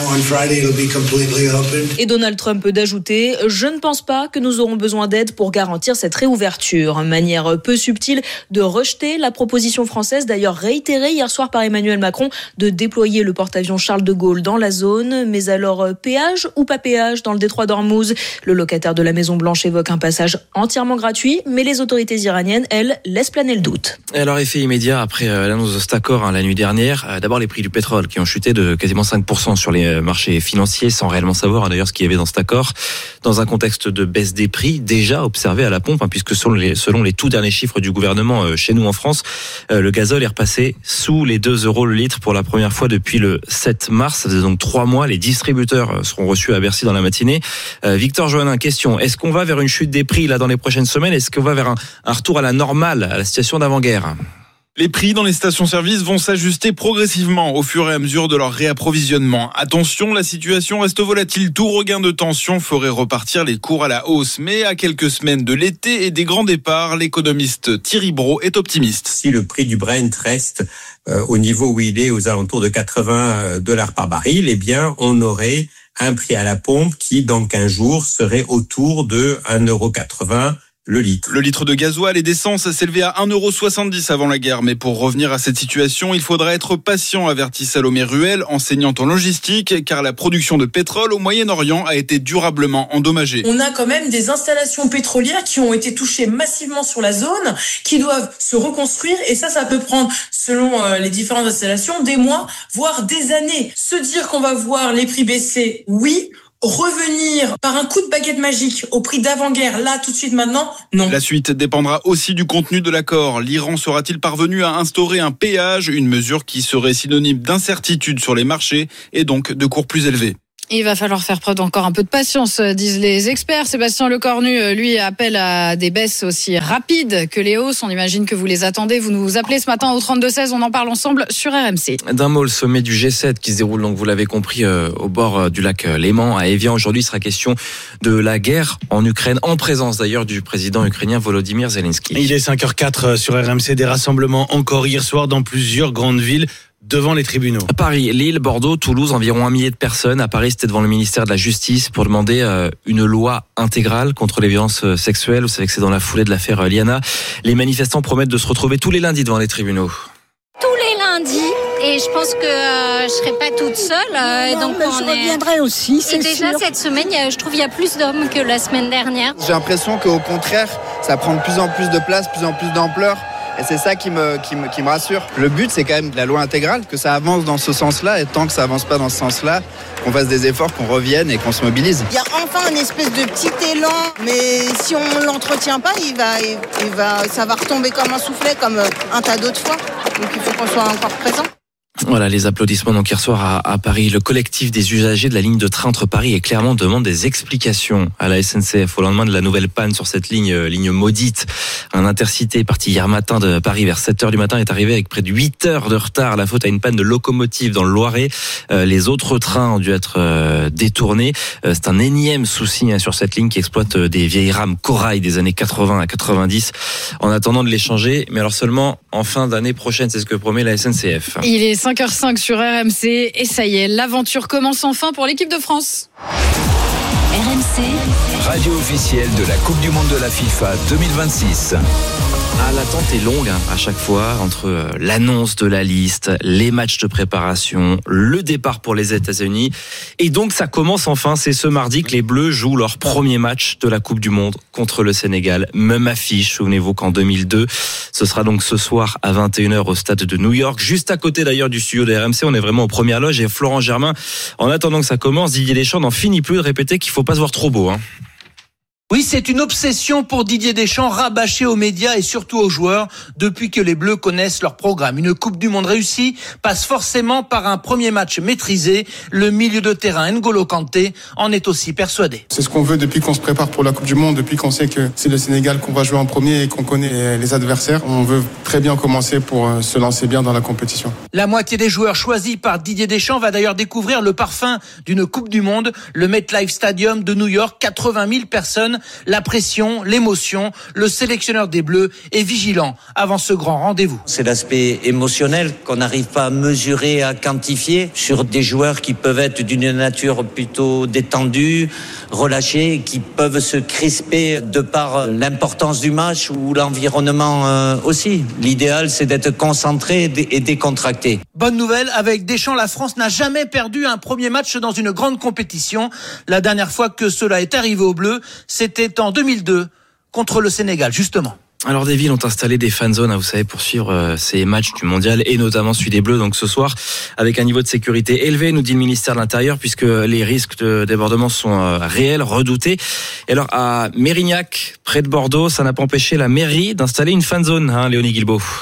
Et Donald Trump d'ajouter « Je ne pense pas que nous aurons besoin d'aide pour garantir cette réouverture ». Manière peu subtile de rejeter la proposition française, d'ailleurs réitérée hier soir par Emmanuel Macron, de déployer le porte-avions Charles de Gaulle dans la zone. Mais alors, péage ou pas péage dans le détroit d'Ormuz? Le locataire de la Maison-Blanche évoque un passage entièrement gratuit, mais les autorités iraniennes, elles, laissent planer le doute. Et alors, effet immédiat après euh, l'annonce de cet accord hein, la nuit dernière. Euh, d'abord, les prix du pétrole qui ont chuté de quasiment cinq pour cent sur les marchés financiers, sans réellement savoir hein, d'ailleurs ce qu'il y avait dans cet accord. Dans un contexte de baisse des prix, déjà observé à la pompe, hein, puisque selon les, selon les tout derniers chiffres du gouvernement euh, chez nous en France, euh, le gazole est repassé sous les deux euros le litre pour la première fois depuis le sept mars. Ça faisait donc trois mois. Les distributeurs seront reçus à Bercy dans la matinée. Euh, Victor Joannin, question. Est-ce qu'on va vers une chute des prix là dans les prochaines semaines? Est-ce qu'on va vers un, un retour à la normale, à la situation d'avant-guerre? Les prix dans les stations-service vont s'ajuster progressivement au fur et à mesure de leur réapprovisionnement. Attention, la situation reste volatile. Tout regain de tension ferait repartir les cours à la hausse. Mais à quelques semaines de l'été et des grands départs, l'économiste Thierry Brault est optimiste. Si le prix du Brent reste euh, au niveau où il est, aux alentours de quatre-vingts dollars par baril, eh bien, on aurait un prix à la pompe qui, dans quinze jours, serait autour de un euro quatre-vingts le litre. Le litre de gasoil et d'essence s'élevait à un euro soixante-dix avant la guerre. Mais pour revenir à cette situation, il faudra être patient, avertit Salomé Ruel, enseignante en logistique, car la production de pétrole au Moyen-Orient a été durablement endommagée. On a quand même des installations pétrolières qui ont été touchées massivement sur la zone, qui doivent se reconstruire. Et ça, ça peut prendre, selon les différentes installations, des mois, voire des années. Se dire qu'on va voir les prix baisser, oui. Revenir par un coup de baguette magique au prix d'avant-guerre, là, tout de suite, maintenant, non. La suite dépendra aussi du contenu de l'accord. L'Iran sera-t-il parvenu à instaurer un péage, une mesure qui serait synonyme d'incertitude sur les marchés et donc de cours plus élevés? Il va falloir faire preuve d'encore un peu de patience, disent les experts. Sébastien Lecornu, lui, appelle à des baisses aussi rapides que les hausses. On imagine que vous les attendez. Vous nous appelez ce matin au trente-deux seize. On en parle ensemble sur R M C. D'un mot, le sommet du G sept qui se déroule, donc vous l'avez compris, euh, au bord euh, du lac Léman, à Évian. Aujourd'hui, il sera question de la guerre en Ukraine, en présence d'ailleurs du président ukrainien Volodymyr Zelensky. Il est cinq heures quatre sur R M C. Des rassemblements encore hier soir dans plusieurs grandes villes devant les tribunaux. Paris, Lille, Bordeaux, Toulouse, environ un millier de personnes. À Paris, c'était devant le ministère de la Justice pour demander euh, une loi intégrale contre les violences sexuelles. Vous savez que c'est dans la foulée de l'affaire Liana. Les manifestants promettent de se retrouver tous les lundis devant les tribunaux. Tous les lundis, et je pense que euh, je serai pas toute seule. Euh, non, donc mais on je est... reviendrai aussi, c'est Et déjà sûr. cette semaine, y a, je trouve qu'il y a plus d'hommes que la semaine dernière. J'ai l'impression qu'au contraire, ça prend de plus en plus de place, de plus en plus d'ampleur. Et c'est ça qui me, qui, me, qui me rassure. Le but, c'est quand même la loi intégrale, que ça avance dans ce sens-là. Et tant que ça avance pas dans ce sens-là, qu'on fasse des efforts, qu'on revienne et qu'on se mobilise. Il y a enfin une espèce de petit élan, mais si on l'entretient pas, il va, il, il va, ça va retomber comme un soufflet, comme un tas d'autres fois. Donc il faut qu'on soit encore présent. Voilà les applaudissements donc hier soir à, à Paris. Le collectif des usagers de la ligne de train entre Paris et Clermont demande des explications à la S N C F au lendemain de la nouvelle panne sur cette ligne, ligne maudite. Un intercité parti hier matin de Paris vers sept heures du matin est arrivé avec près de huit heures de retard. La faute à une panne de locomotive dans le Loiret. Euh, les autres trains ont dû être euh, détournés. Euh, c'est un énième souci hein, sur cette ligne qui exploite des vieilles rames corail des années quatre-vingts à quatre-vingt-dix. En attendant de les changer, mais alors seulement en fin d'année prochaine, c'est ce que promet la S N C F. Il est cinq heures cinq sur R M C et ça y est, l'aventure commence enfin pour l'équipe de France. R M C, radio officielle de la Coupe du Monde de la FIFA deux mille vingt-six. Ah, l'attente est longue hein, à chaque fois entre l'annonce de la liste, les matchs de préparation, le départ pour les États-Unis. Et donc ça commence enfin, c'est ce mardi que les Bleus jouent leur premier match de la Coupe du Monde contre le Sénégal. Même affiche, souvenez-vous qu'en deux mille deux, ce sera donc ce soir à vingt et une heures au stade de New York, juste à côté d'ailleurs du studio de R M C. On est vraiment aux premières loges et Florent Germain, en attendant que ça commence, Didier Deschamps n'en finit plus de répéter qu'il faut pas se voir trop beau. Hein. Oui, c'est une obsession pour Didier Deschamps, rabâché aux médias et surtout aux joueurs depuis que les Bleus connaissent leur programme. Une Coupe du Monde réussie passe forcément par un premier match maîtrisé. Le milieu de terrain N'Golo Kanté en est aussi persuadé. C'est ce qu'on veut depuis qu'on se prépare pour la Coupe du Monde, depuis qu'on sait que c'est le Sénégal qu'on va jouer en premier et qu'on connaît les adversaires. On veut très bien commencer pour se lancer bien dans la compétition. La moitié des joueurs choisis par Didier Deschamps va d'ailleurs découvrir le parfum d'une Coupe du Monde, le MetLife Stadium de New York, quatre-vingt mille personnes. La pression, l'émotion, le sélectionneur des Bleus est vigilant avant ce grand rendez-vous. C'est l'aspect émotionnel qu'on n'arrive pas à mesurer, à quantifier sur des joueurs qui peuvent être d'une nature plutôt détendue, relâchés, qui peuvent se crisper de par l'importance du match ou l'environnement aussi. L'idéal, c'est d'être concentré et décontracté. Bonne nouvelle, avec Deschamps, la France n'a jamais perdu un premier match dans une grande compétition. La dernière fois que cela est arrivé aux Bleus, c'était en deux mille deux contre le Sénégal, justement. Alors des villes ont installé des fan zones, vous savez, pour suivre euh, ces matchs du mondial et notamment celui des Bleus. Donc ce soir, avec un niveau de sécurité élevé, nous dit le ministère de l'Intérieur, puisque les risques de débordement sont euh, réels, redoutés. Et alors à Mérignac, près de Bordeaux, ça n'a pas empêché la mairie d'installer une fan zone, hein, Léonie Guilbault.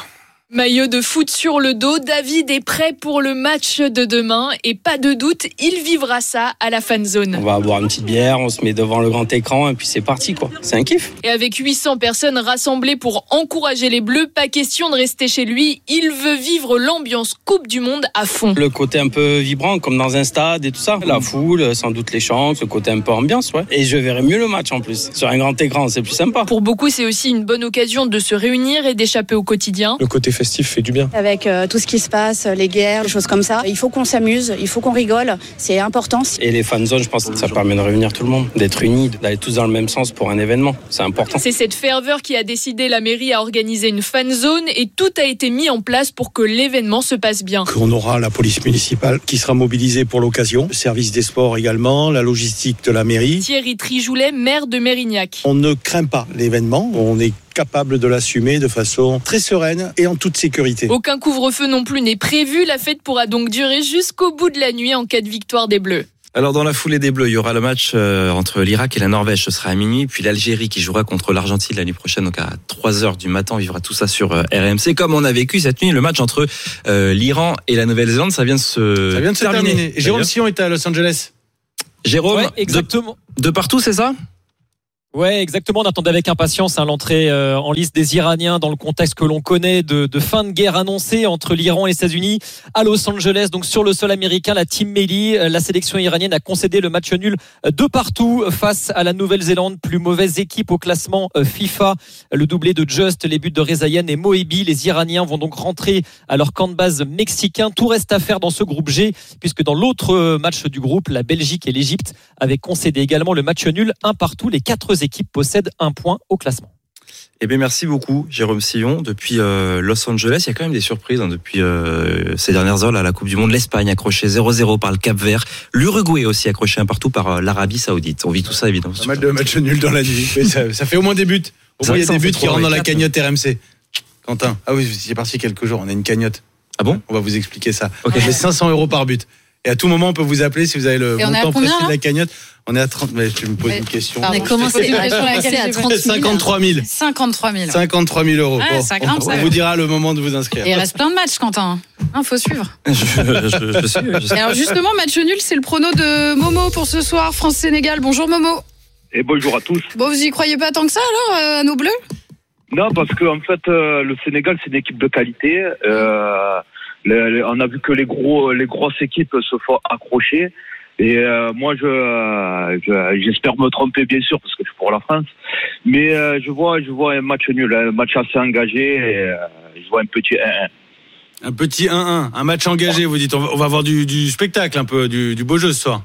Maillot de foot sur le dos, David est prêt pour le match de demain et pas de doute, il vivra ça à la fan zone. On va boire une petite bière, on se met devant le grand écran et puis c'est parti quoi. C'est un kiff. Et avec huit cents personnes rassemblées pour encourager les Bleus, pas question de rester chez lui, il veut vivre l'ambiance Coupe du Monde à fond. Le côté un peu vibrant comme dans un stade et tout ça, la foule, sans doute les chants, le côté un peu ambiance ouais. Et je verrai mieux le match en plus, sur un grand écran, c'est plus sympa. Pour beaucoup, c'est aussi une bonne occasion de se réunir et d'échapper au quotidien. Le côté festif fait du bien. Avec euh, tout ce qui se passe, les guerres, les choses comme ça, il faut qu'on s'amuse, il faut qu'on rigole, c'est important. Et les fan zones, je pense que ça permet de réunir tout le monde, d'être unis, d'aller tous dans le même sens pour un événement, c'est important. C'est cette ferveur qui a décidé la mairie à organiser une fan zone et tout a été mis en place pour que l'événement se passe bien. On aura la police municipale qui sera mobilisée pour l'occasion, le service des sports également, la logistique de la mairie. Thierry Trijoulet, maire de Mérignac. On ne craint pas l'événement, on est capable de l'assumer de façon très sereine et en toute sécurité. Aucun couvre-feu non plus n'est prévu. La fête pourra donc durer jusqu'au bout de la nuit en cas de victoire des Bleus. Alors dans la foulée des Bleus, il y aura le match euh, entre l'Irak et la Norvège, ce sera à minuit, puis l'Algérie qui jouera contre l'Argentine la nuit prochaine, donc à trois heures du matin, on vivra tout ça sur euh, R M C. Comme on a vécu cette nuit le match entre euh, l'Iran et la Nouvelle-Zélande, ça vient de se ça vient de se terminer. terminer. Jérôme Sillon est à Los Angeles. Jérôme, ouais, exactement. De, de partout, c'est ça ? Ouais, exactement. On attendait avec impatience hein, l'entrée euh, en liste des Iraniens dans le contexte que l'on connaît de, de fin de guerre annoncée entre l'Iran et les États-Unis à Los Angeles. Donc sur le sol américain, la Team Melli, la sélection iranienne a concédé le match nul de partout face à la Nouvelle-Zélande, plus mauvaise équipe au classement FIFA. Le doublé de Just, les buts de Rezaïen et Moebi. Les Iraniens vont donc rentrer à leur camp de base mexicain. Tout reste à faire dans ce groupe G, puisque dans l'autre match du groupe, la Belgique et l'Égypte avaient concédé également le match nul un partout. Les quatre équipe possède un point au classement. Eh bien, merci beaucoup, Jérôme Sillon. Depuis euh, Los Angeles, il y a quand même des surprises hein, depuis euh, ces dernières heures là, à la Coupe du Monde. L'Espagne accrochée zéro zéro par le Cap-Vert. L'Uruguay aussi accroché un partout par euh, l'Arabie Saoudite. On vit tout ça, évidemment. Pas mal de matchs nuls dans la nuit. Mais ça, ça fait au moins des buts. Au moins, il y a des buts qui rentrent dans la cagnotte R M C. Quentin. Ah oui, c'est parti quelques jours. On a une cagnotte. Ah bon ? On va vous expliquer ça. Okay. C'est cinq cents euros par but. Et à tout moment, on peut vous appeler si vous avez le montant précis de la cagnotte. On est à trente. Mais tu me poses mais, une question. On a commencé à trente mille. cinquante-trois mille. cinquantre-trois mille. cinquante-trois mille euros. Ah, bon, ça grimpe, on, ça on vous dira le moment de vous inscrire. Et il reste plein de matchs, Quentin. Il faut suivre. je, je, je suis, je suis. Alors justement, match nul, c'est le prono de Momo pour ce soir, France-Sénégal. Bonjour Momo. Et bonjour à tous. Bon, vous y croyez pas tant que ça alors, euh, à nos Bleus ? Non, parce que en fait, euh, le Sénégal, c'est une équipe de qualité. Euh, les, les, on a vu que les gros, les grosses équipes se font accrocher. Et euh, moi, je, euh, je, j'espère me tromper, bien sûr, parce que je suis pour la France. Mais euh, je vois, je vois un match nul, un match assez engagé. Et, euh, je vois un petit un un. Un petit un un, un match engagé. Vous dites, on va, on va avoir du, du spectacle, un peu, du, du beau jeu ce soir.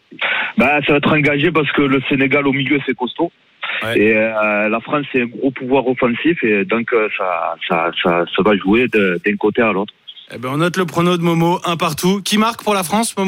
Bah, ça va être engagé parce que le Sénégal au milieu, c'est costaud. Ouais. Et euh, la France, c'est un gros pouvoir offensif, et donc euh, ça, ça, ça, ça va jouer de, d'un côté à l'autre. Eh ben, on note le prono de Momo, un partout. Qui marque pour la France, Momo ?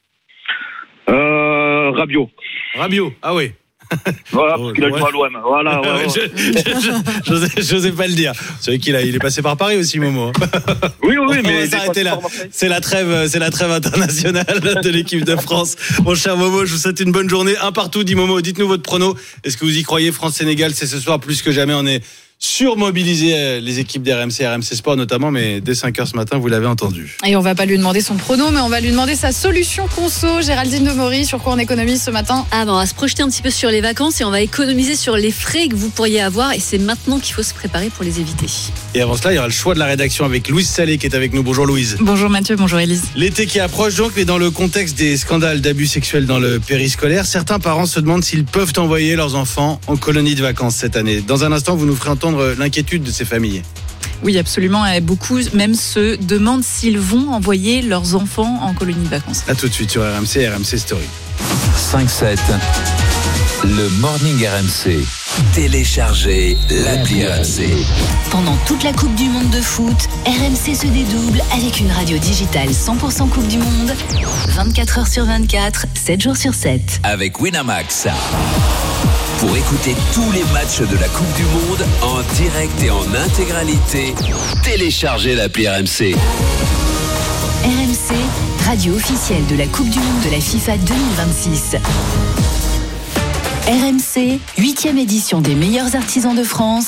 Euh, Rabiot. Rabiot, ah oui. Voilà, parce qu'il a joué à l'O M. Voilà, ouais, ouais. je, je, je n'osais pas le dire. C'est vrai qu'il a, il est passé par Paris aussi, Momo. Oui, oui, on mais. On va s'arrêter là. C'est la trêve, c'est la trêve internationale de l'équipe de France. Mon cher Momo, je vous souhaite une bonne journée. Un partout, dit Momo. Dites-nous votre prono. Est-ce que vous y croyez ? France-Sénégal, c'est ce soir plus que jamais. On est surmobiliser les équipes d'R M C, R M C Sport notamment, mais dès cinq heures ce matin, vous l'avez entendu. Et on va pas lui demander son prono, mais on va lui demander sa solution conso. Géraldine Demory, sur quoi on économise ce matin ? Ah ben on va se projeter un petit peu sur les vacances et on va économiser sur les frais que vous pourriez avoir, et c'est maintenant qu'il faut se préparer pour les éviter. Et avant cela, il y aura le choix de la rédaction avec Louise Salé qui est avec nous. Bonjour Louise. Bonjour Mathieu, bonjour Élise. L'été qui approche donc, mais dans le contexte des scandales d'abus sexuels dans le périscolaire, certains parents se demandent s'ils peuvent envoyer leurs enfants en colonie de vacances cette année. Dans un instant, vous nous ferez entendre l'inquiétude de ces familles. Oui, absolument. Et beaucoup même se demandent s'ils vont envoyer leurs enfants en colonie de vacances. A tout de suite sur R M C, R M C Story. cinq sept, le Morning R M C. Téléchargez l'appli R M C. Pendant toute la Coupe du Monde de foot, R M C se dédouble avec une radio digitale cent pour cent Coupe du Monde, vingt-quatre heures sur vingt-quatre, sept jours sur sept. Avec Winamax. Pour écouter tous les matchs de la Coupe du Monde en direct et en intégralité, téléchargez l'appli R M C. R M C, radio officielle de la Coupe du Monde de la FIFA deux mille vingt-six. R M C, huitième édition des meilleurs artisans de France,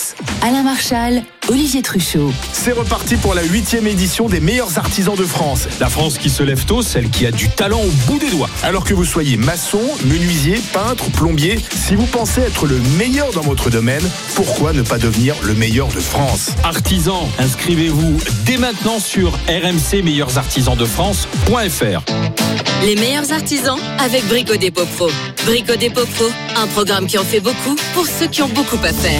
Alain Marchal, Olivier Truchot. C'est reparti pour la huitième édition des meilleurs artisans de France. La France qui se lève tôt, celle qui a du talent au bout des doigts. Alors que vous soyez maçon, menuisier, peintre, plombier, si vous pensez être le meilleur dans votre domaine, pourquoi ne pas devenir le meilleur de France ? Artisans, inscrivez-vous dès maintenant sur r m c meilleurs artisans de france point f r. Les meilleurs artisans avec Brico Dépôt Pro. Brico Dépôt Pro, un programme qui en fait beaucoup pour ceux qui ont beaucoup à faire.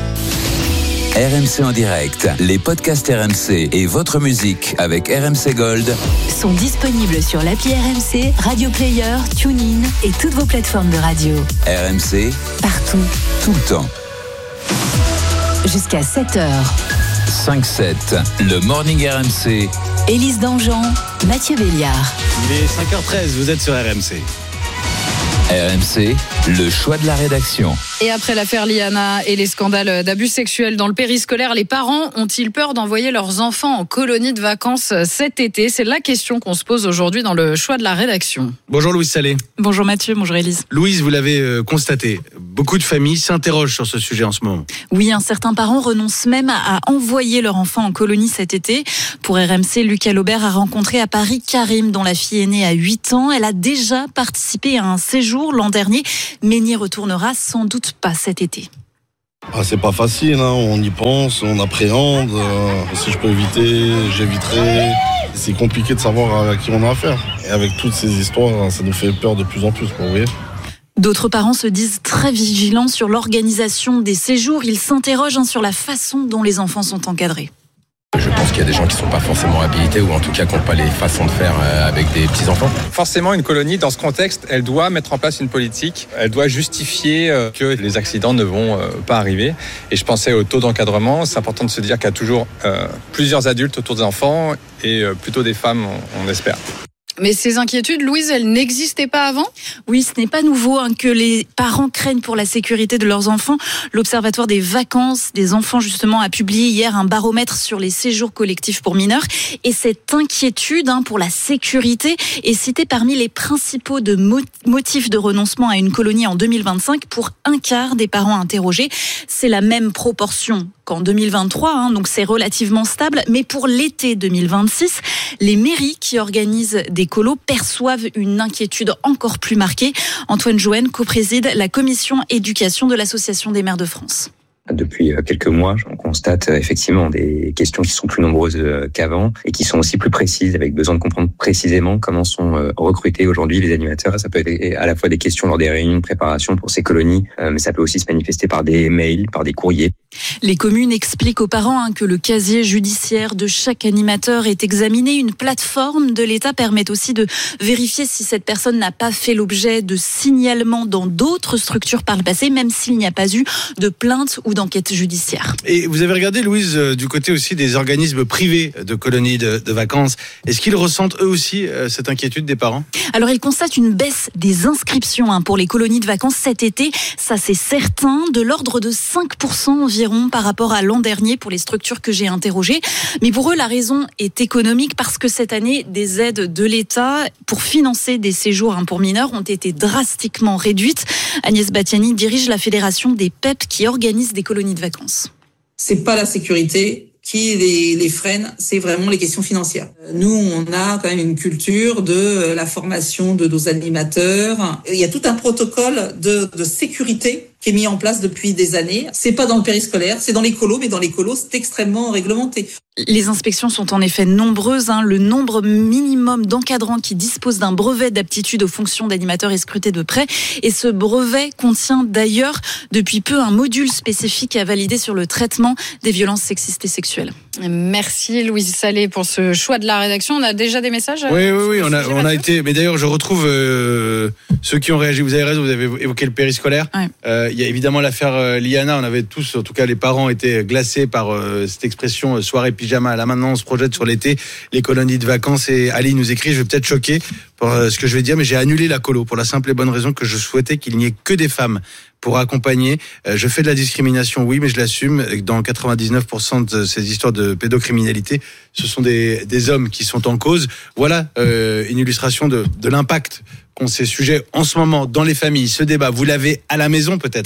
R M C en direct, les podcasts R M C et votre musique avec R M C Gold sont disponibles sur l'appli R M C, Radio Player, TuneIn et toutes vos plateformes de radio. R M C, partout, tout le temps. Jusqu'à sept heures. cinq sept, le Morning R M C. Élise Dangean, Mathieu Béliard. Il est cinq heures treize, vous êtes sur R M C. R M C, le choix de la rédaction. Et après l'affaire Liana et les scandales d'abus sexuels dans le périscolaire, les parents ont-ils peur d'envoyer leurs enfants en colonie de vacances cet été ? C'est la question qu'on se pose aujourd'hui dans le choix de la rédaction. Bonjour Louise Salé. Bonjour Mathieu, bonjour Élise. Louise, vous l'avez euh, constaté, beaucoup de familles s'interrogent sur ce sujet en ce moment. Oui, un certain parent renonce même à envoyer leur enfant en colonie cet été. Pour R M C, Lucas Laubert a rencontré à Paris Karim, dont la fille est née à huit ans. Elle a déjà participé à un séjour l'an dernier, mais n'y retournera sans doute pas cet été. Ah, c'est pas facile, hein. On y pense, on appréhende. Euh, si je peux éviter, j'éviterai. C'est compliqué de savoir à qui on a affaire. Et avec toutes ces histoires, ça nous fait peur de plus en plus, vous voyez. D'autres parents se disent très vigilants sur l'organisation des séjours. Ils s'interrogent sur la façon dont les enfants sont encadrés. Je pense qu'il y a des gens qui ne sont pas forcément habilités ou en tout cas qui n'ont pas les façons de faire avec des petits-enfants. Forcément, une colonie, dans ce contexte, elle doit mettre en place une politique. Elle doit justifier que les accidents ne vont pas arriver. Et je pensais au taux d'encadrement. C'est important de se dire qu'il y a toujours euh, plusieurs adultes autour des enfants et euh, plutôt des femmes, on, on espère. Mais ces inquiétudes, Louise, elles n'existaient pas avant ? Oui, ce n'est pas nouveau hein, que les parents craignent pour la sécurité de leurs enfants. L'Observatoire des vacances des enfants, justement, a publié hier un baromètre sur les séjours collectifs pour mineurs. Et cette inquiétude hein, pour la sécurité est citée parmi les principaux de mo- motifs de renoncement à une colonie en deux mille vingt-cinq pour un quart des parents interrogés. C'est la même proportion qu'en deux mille vingt-trois, hein, donc c'est relativement stable. Mais pour l'été deux mille vingt-six, les mairies qui organisent des colos perçoivent une inquiétude encore plus marquée. Antoine Jouen co-préside la commission éducation de l'Association des maires de France. Depuis quelques mois, on constate effectivement des questions qui sont plus nombreuses qu'avant et qui sont aussi plus précises, avec besoin de comprendre précisément comment sont recrutés aujourd'hui les animateurs. Ça peut être à la fois des questions lors des réunions de préparation pour ces colonies, mais ça peut aussi se manifester par des mails, par des courriers. Les communes expliquent aux parents hein, que le casier judiciaire de chaque animateur est examiné. Une plateforme de l'État permet aussi de vérifier si cette personne n'a pas fait l'objet de signalements dans d'autres structures par le passé, même s'il n'y a pas eu de plainte ou d'enquête judiciaire. Et vous avez regardé, Louise, du côté aussi des organismes privés de colonies de, de vacances. Est-ce qu'ils ressentent eux aussi euh, cette inquiétude des parents ? Alors, ils constatent une baisse des inscriptions hein, pour les colonies de vacances cet été. Ça, c'est certain, de l'ordre de cinq pour cent environ par rapport à l'an dernier pour les structures que j'ai interrogées. Mais pour eux, la raison est économique parce que cette année, des aides de l'État pour financer des séjours hein, pour mineurs ont été drastiquement réduites. Agnès Batiani dirige la fédération des P E P qui organise des colonies de vacances. C'est pas la sécurité qui les, les freine, c'est vraiment les questions financières. Nous, on a quand même une culture de la formation de nos animateurs. Il y a tout un protocole de, de sécurité qui est mis en place depuis des années. C'est pas dans le périscolaire, c'est dans les colos, mais dans les colos, c'est extrêmement réglementé. Les inspections sont en effet nombreuses. Hein. Le nombre minimum d'encadrants qui disposent d'un brevet d'aptitude aux fonctions d'animateur est scruté de près. Et ce brevet contient d'ailleurs depuis peu un module spécifique à valider sur le traitement des violences sexistes et sexuelles. Merci Louise Salé pour ce choix de la rédaction. On a déjà des messages ? Oui, oui, oui. On a, on a été. Mais d'ailleurs, je retrouve euh, ceux qui ont réagi. Vous avez raison, vous avez évoqué le périscolaire. Ouais. Euh, il y a évidemment l'affaire euh, Liana. On avait tous, en tout cas les parents, étaient glacés par euh, cette expression euh, soirée pyjama. Là maintenant, on se projette sur l'été, les colonies de vacances. Et Ali nous écrit, je vais peut-être choquer pour euh, ce que je vais dire, mais j'ai annulé la colo pour la simple et bonne raison que je souhaitais qu'il n'y ait que des femmes pour accompagner. Euh, je fais de la discrimination, oui, mais je l'assume. Dans quatre-vingt-dix-neuf pour cent de ces histoires de pédocriminalité, ce sont des, des hommes qui sont en cause. Voilà euh, une illustration de, de l'impact qu'ont ces sujets en ce moment dans les familles. Ce débat, vous l'avez à la maison peut-être.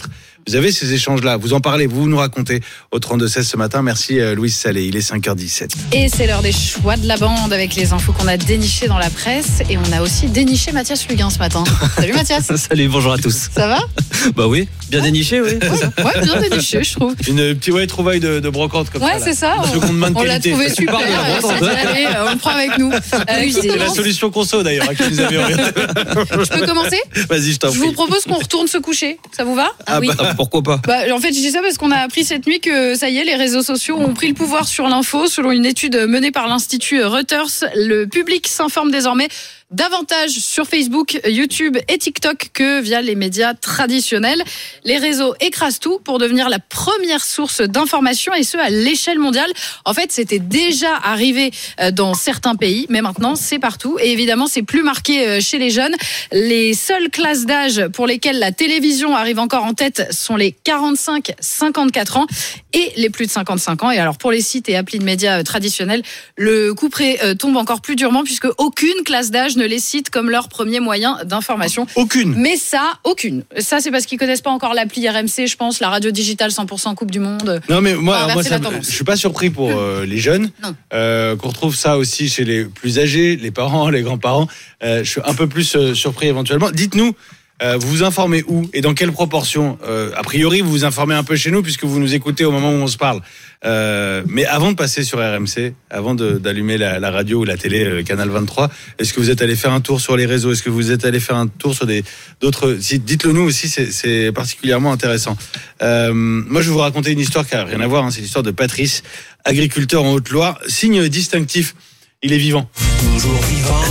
Vous avez ces échanges-là, vous en parlez, vous nous racontez au trente-deux seize ce matin. Merci Louise Salé, il est cinq heures dix-sept. Et c'est l'heure des choix de la bande avec les infos qu'on a dénichées dans la presse. Et on a aussi déniché Mathias Luguin ce matin. Salut Mathias. Salut, bonjour à tous. Ça va? Bah oui, bien déniché, oui. Ouais, ouais, bien déniché, je trouve. Une petite ouais, trouvaille de, de brocante comme ouais, ça. Ouais, c'est ça. On, on l'a trouvé super. Allez, on le prend avec nous. Euh, c'est la solution conso d'ailleurs à qui vous avez orienté. Je peux commencer? Vas-y, je t'en prie. Je vous propose qu'on retourne se coucher. Ça vous va? Ah, ah oui. Bah, pourquoi pas? Bah, en fait, je dis ça parce qu'on a appris cette nuit que ça y est, les réseaux sociaux ont pris le pouvoir sur l'info. Selon une étude menée par l'Institut Reuters, le public s'informe désormais davantage sur Facebook, YouTube et TikTok que via les médias traditionnels. Les réseaux écrasent tout pour devenir la première source d'information et ce à l'échelle mondiale. En fait, c'était déjà arrivé dans certains pays, mais maintenant c'est partout. Et évidemment, c'est plus marqué chez les jeunes. Les seules classes d'âge pour lesquelles la télévision arrive encore en tête sont les quarante-cinq à cinquante-quatre ans et les plus de cinquante-cinq ans. Et alors pour les sites et applis de médias traditionnels, le couperet tombe encore plus durement puisque aucune classe d'âge ne les cite comme leur premier moyen d'information. Aucune. Mais ça, aucune. Ça, c'est parce qu'ils connaissent pas encore l'appli R M C, je pense, la radio digitale cent pour cent Coupe du Monde. Non, mais moi, alors moi ça, je suis pas surpris pour euh, les jeunes. Euh, qu'on retrouve ça aussi chez les plus âgés, les parents, les grands-parents. Euh, je suis un peu plus euh, surpris éventuellement. Dites-nous, euh, vous vous informez où et dans quelle proportion? euh, A priori, vous vous informez un peu chez nous puisque vous nous écoutez au moment où on se parle. Euh, mais avant de passer sur R M C, avant de, d'allumer la, la radio ou la télé, le canal vingt-trois, est-ce que vous êtes allé faire un tour sur les réseaux? Est-ce que vous êtes allé faire un tour sur des d'autres sites? Dites-le nous aussi, c'est, c'est particulièrement intéressant. Euh, moi, je vais vous raconter une histoire qui a rien à voir. Hein, c'est l'histoire de Patrice, agriculteur en Haute-Loire. Signe distinctif, il est vivant. Toujours vivant.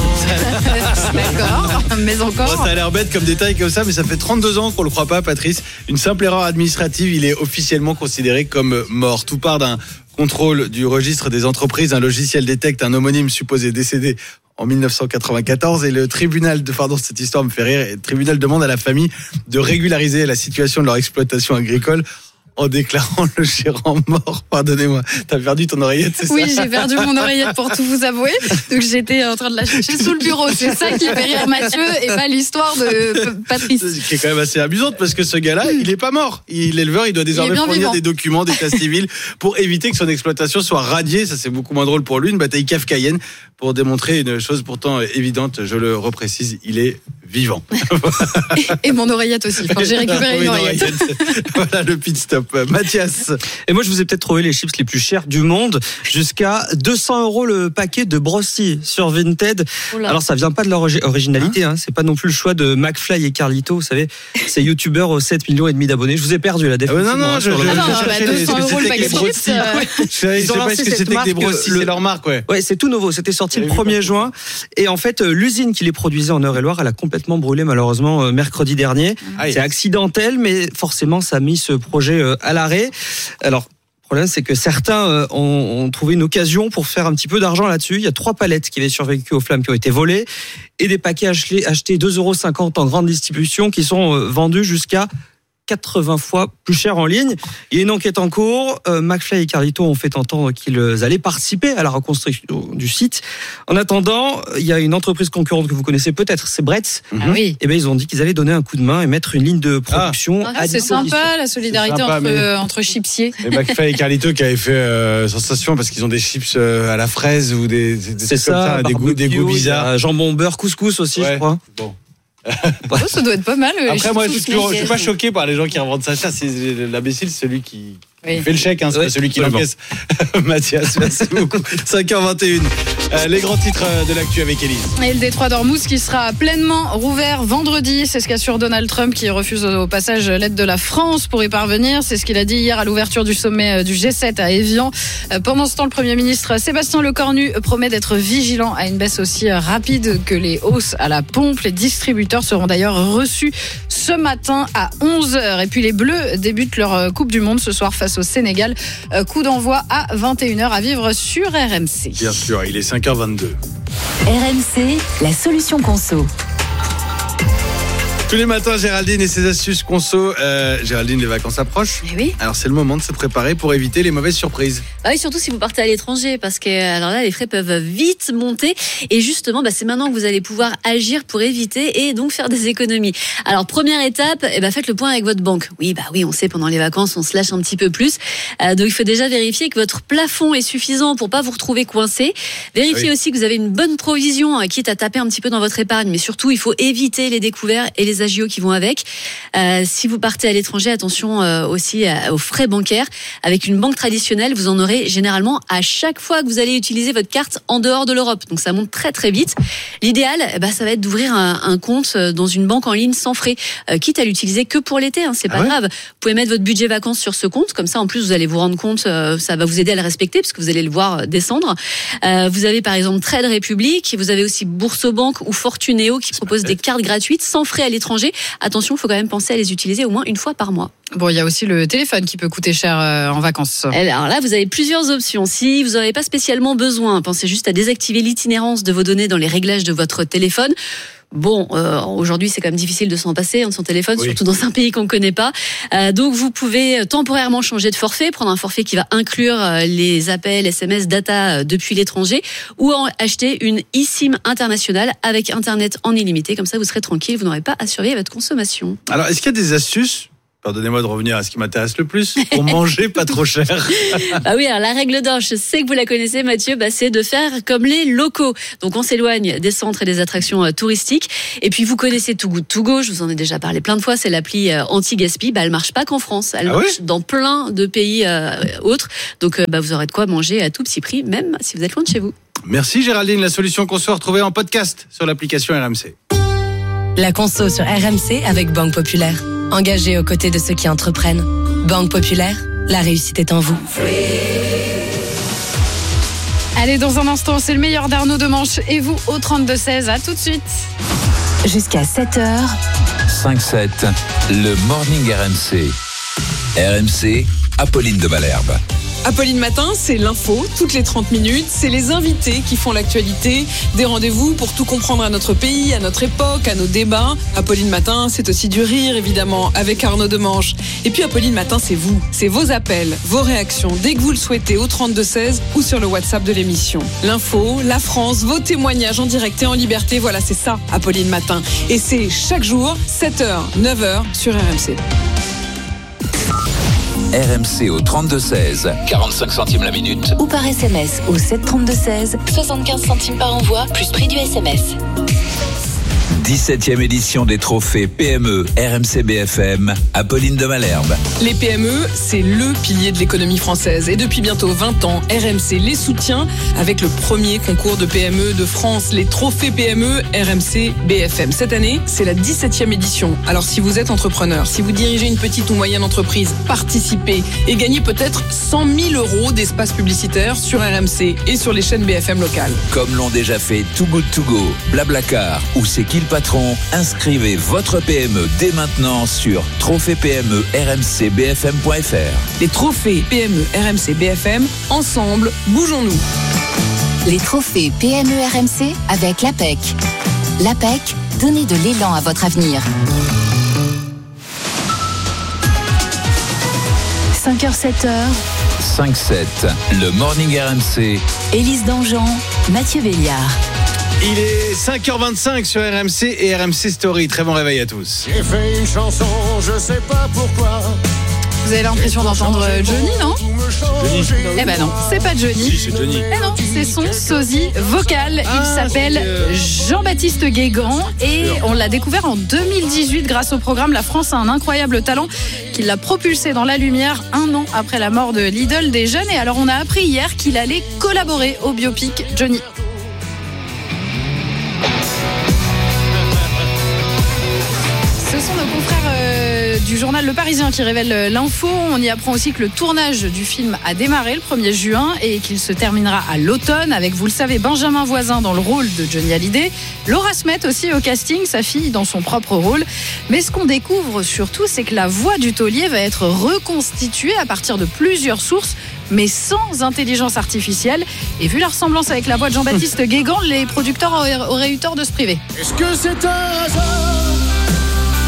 D'accord, mais encore. Bon, ça a l'air bête comme détail comme ça, mais ça fait trente-deux ans qu'on le croit pas, Patrice. Une simple erreur administrative, il est officiellement considéré comme mort. Tout part d'un contrôle du registre des entreprises. Un logiciel détecte un homonyme supposé décédé en dix-neuf cent quatre-vingt-quatorze et le tribunal, de, pardon, cette histoire me fait rire, et le tribunal demande à la famille de régulariser la situation de leur exploitation agricole en déclarant le gérant mort. Pardonnez-moi, t'as perdu ton oreillette, c'est oui, ça? Oui, j'ai perdu mon oreillette pour tout vous avouer. Donc j'étais en train de la chercher sous le bureau. C'est ça qui fait rire Mathieu et pas l'histoire de Patrice. Qui est quand même assez amusante parce que ce gars-là, il est pas mort. Il, l'éleveur, il doit désormais fournir vivant. des documents d'état civil pour éviter que son exploitation soit radiée. Ça, c'est beaucoup moins drôle pour lui. Une bataille kafkaïenne pour démontrer une chose pourtant évidente. Je le reprécise, il est vivant. Et, et mon oreillette aussi. Enfin, j'ai récupéré une oreillette. Voilà le pit stop. Mathias. Et moi, je vous ai peut-être trouvé les chips les plus chers du monde, jusqu'à deux cents euros le paquet de Brosty sur Vinted. Oula. Alors, ça vient pas de leur originalité, hein. C'est pas non plus le choix de McFly et Carlito, vous savez, ces youtubeurs aux sept millions et demi d'abonnés. Je vous ai perdu la définition. Ah non, non, je, je, ah non, je bah deux cents euros le paquet de chips. Euh... Je sais pas ce que c'était que des Brosty, c'est leur marque, ouais. Ouais, c'est tout nouveau. C'était sorti le premier juin. Et en fait, l'usine qui les produisait en Eure-et-Loire, elle a complètement brûlé, malheureusement, mercredi dernier. Ah, c'est accidentel, mais forcément, ça a mis ce projet à l'arrêt. Alors, le problème, c'est que certains ont, ont trouvé une occasion pour faire un petit peu d'argent là-dessus. Il y a trois palettes qui avaient survécu aux flammes qui ont été volées et des paquets achetés, achetés deux euros cinquante en grande distribution qui sont vendus jusqu'à quatre-vingts fois plus cher en ligne. Il y a une enquête en cours. Euh, McFly et Carlito ont fait entendre qu'ils allaient participer à la reconstruction du site. En attendant, il y a une entreprise concurrente que vous connaissez peut-être, c'est Bretz. Ah oui. Et ben ils ont dit qu'ils allaient donner un coup de main et mettre une ligne de production. Ah, à c'est sympa la solidarité sympa, entre mais... entre chipsiers. Et McFly et Carlito qui avaient fait euh, sensation parce qu'ils ont des chips euh, à la fraise ou des, des c'est ça, comme ça, des goûts, des goûts bizarres. Jambon beurre couscous aussi, ouais. je crois. Bon. Oh, ça doit être pas mal. Après, moi, je suis, toujours, je suis pas choqué par les gens qui revendent ça cher. C'est l'imbécile, celui qui oui. fait le chèque, hein, c'est oui, pas celui qui l'encaisse. Mathias, merci beaucoup. cinq heures vingt et une. Euh, les grands titres de l'actu avec Élise. Et le détroit d'Ormuz qui sera pleinement rouvert vendredi. C'est ce qu'assure Donald Trump qui refuse au passage l'aide de la France pour y parvenir. C'est ce qu'il a dit hier à l'ouverture du sommet du G sept à Évian. Pendant ce temps, le Premier ministre Sébastien Lecornu promet d'être vigilant à une baisse aussi rapide que les hausses à la pompe. Les distributeurs seront d'ailleurs reçus ce matin à onze heures. Et puis les Bleus débutent leur Coupe du Monde ce soir face au Sénégal. Coup d'envoi à vingt et une heures à vivre sur R M C. Bien sûr, il est cinq heures vingt-deux. R M C, la solution conso. Tous les matins, Géraldine et ses astuces conso. Euh, Géraldine, les vacances approchent. Eh oui. Alors c'est le moment de se préparer pour éviter les mauvaises surprises. Ah oui, surtout si vous partez à l'étranger, parce que alors là, les frais peuvent vite monter. Et justement, bah, c'est maintenant que vous allez pouvoir agir pour éviter et donc faire des économies. Alors première étape, eh ben, faites le point avec votre banque. Oui, bah oui, on sait pendant les vacances, on se lâche un petit peu plus. Euh, donc il faut déjà vérifier que votre plafond est suffisant pour pas vous retrouver coincé. Vérifiez oui. aussi que vous avez une bonne provision, quitte à taper un petit peu dans votre épargne. Mais surtout, il faut éviter les découverts et les agios qui vont avec. Euh, si vous partez à l'étranger, attention euh, aussi à, aux frais bancaires. Avec une banque traditionnelle, vous en aurez généralement à chaque fois que vous allez utiliser votre carte en dehors de l'Europe. Donc ça monte très très vite. L'idéal, eh ben, ça va être d'ouvrir un, un compte dans une banque en ligne sans frais, euh, quitte à l'utiliser que pour l'été. Hein, c'est pas ah ouais grave. Vous pouvez mettre votre budget vacances sur ce compte. Comme ça, en plus, vous allez vous rendre compte, euh, ça va vous aider à le respecter parce que vous allez le voir descendre. Euh, vous avez par exemple Trade Republic. Vous avez aussi Boursobank ou Fortuneo qui proposent des cartes gratuites sans frais à l'étranger. Attention, il faut quand même penser à les utiliser au moins une fois par mois. Bon, il y a aussi le téléphone qui peut coûter cher euh, en vacances. Alors là, vous avez plusieurs options. Si vous n'en avez pas spécialement besoin, pensez juste à désactiver l'itinérance de vos données dans les réglages de votre téléphone. Bon, euh, aujourd'hui, c'est quand même difficile de s'en passer de son téléphone, oui. surtout dans un pays qu'on ne connaît pas. Euh, donc, vous pouvez temporairement changer de forfait, prendre un forfait qui va inclure euh, les appels, S M S, data euh, depuis l'étranger, ou en acheter une eSIM internationale avec Internet en illimité. Comme ça, vous serez tranquille, vous n'aurez pas à surveiller votre consommation. Alors, est-ce qu'il y a des astuces ? Pardonnez-moi de revenir à ce qui m'intéresse le plus, pour manger pas trop cher. Ah oui, alors la règle d'or, je sais que vous la connaissez Mathieu, bah c'est de faire comme les locaux. Donc on s'éloigne des centres et des attractions euh, touristiques. Et puis vous connaissez Too Good To Go, je vous en ai déjà parlé plein de fois, c'est l'appli euh, anti-gaspi. Bah elle marche pas qu'en France, elle ah marche oui dans plein de pays euh, autres. Donc euh, bah, vous aurez de quoi manger à tout petit prix, même si vous êtes loin de chez vous. Merci Géraldine, la solution qu'on se retrouver en podcast sur l'application R M C. La conso sur R M C avec Banque Populaire. Engagé aux côtés de ceux qui entreprennent. Banque Populaire, la réussite est en vous. Allez, dans un instant, c'est le meilleur d'Arnaud Demanche et vous au trente-deux seize. À tout de suite. Jusqu'à sept heures. cinq sept, le Morning R M C. R M C, Apolline de Malherbe. Apolline Matin, c'est l'info, toutes les trente minutes, c'est les invités qui font l'actualité, des rendez-vous pour tout comprendre à notre pays, à notre époque, à nos débats. Apolline Matin, c'est aussi du rire, évidemment, avec Arnaud Demanche. Et puis Apolline Matin, c'est vous, c'est vos appels, vos réactions, dès que vous le souhaitez, au trente-deux seize ou sur le WhatsApp de l'émission. L'info, la France, vos témoignages en direct et en liberté, voilà, c'est ça, Apolline Matin. Et c'est chaque jour, sept heures, neuf heures, sur R M C. R M C au trente-deux seize, quarante-cinq centimes la minute. Ou par S M S au sept trente-deux seize, soixante-quinze centimes par envoi, plus prix du S M S. dix-septième édition des trophées P M E R M C B F M, Apolline de Malherbe. Les P M E, c'est le pilier de l'économie française. Et depuis bientôt vingt ans, R M C les soutient avec le premier concours de P M E de France, les trophées P M E R M C B F M. Cette année, c'est la dix-septième édition. Alors si vous êtes entrepreneur, si vous dirigez une petite ou moyenne entreprise, participez et gagnez peut-être cent mille euros d'espace publicitaire sur R M C et sur les chaînes B F M locales. Comme l'ont déjà fait Too Good To Go, Blablacar ou C'est qui le patron, inscrivez votre P M E dès maintenant sur trophée P M E R M C B F M point F R. Les trophées P M E R M C B F M, ensemble, bougeons-nous. Les trophées P M E R M C avec l'A P E C. L'A P E C, donnez de l'élan à votre avenir. cinq heures sept heures. cinq sept, le Morning R M C. Élise Dangean, Mathieu Béliard. Il est cinq heures vingt-cinq sur R M C et R M C Story. Très bon réveil à tous. J'ai fait une chanson, je sais pas pourquoi. Vous avez l'impression d'entendre Johnny, non ? Johnny. Eh ben non, c'est pas Johnny. Si, c'est Johnny. Eh non, c'est son sosie vocal. Il Ah, s'appelle c'est, euh, Jean-Baptiste Guégan et on l'a découvert en deux mille dix-huit grâce au programme La France a un incroyable talent qui l'a propulsé dans la lumière un an après la mort de l'idole des jeunes. Et alors on a appris hier qu'il allait collaborer au biopic Johnny. Ce sont nos confrères euh, du journal Le Parisien qui révèlent l'info. On y apprend aussi que le tournage du film a démarré le premier juin et qu'il se terminera à l'automne avec, vous le savez, Benjamin Voisin dans le rôle de Johnny Hallyday. Laura Smet aussi au casting, sa fille dans son propre rôle. Mais ce qu'on découvre surtout, c'est que la voix du taulier va être reconstituée à partir de plusieurs sources, mais sans intelligence artificielle. Et vu la ressemblance avec la voix de Jean-Baptiste Guégan, les producteurs auraient, auraient eu tort de se priver. Est-ce que c'est un hasard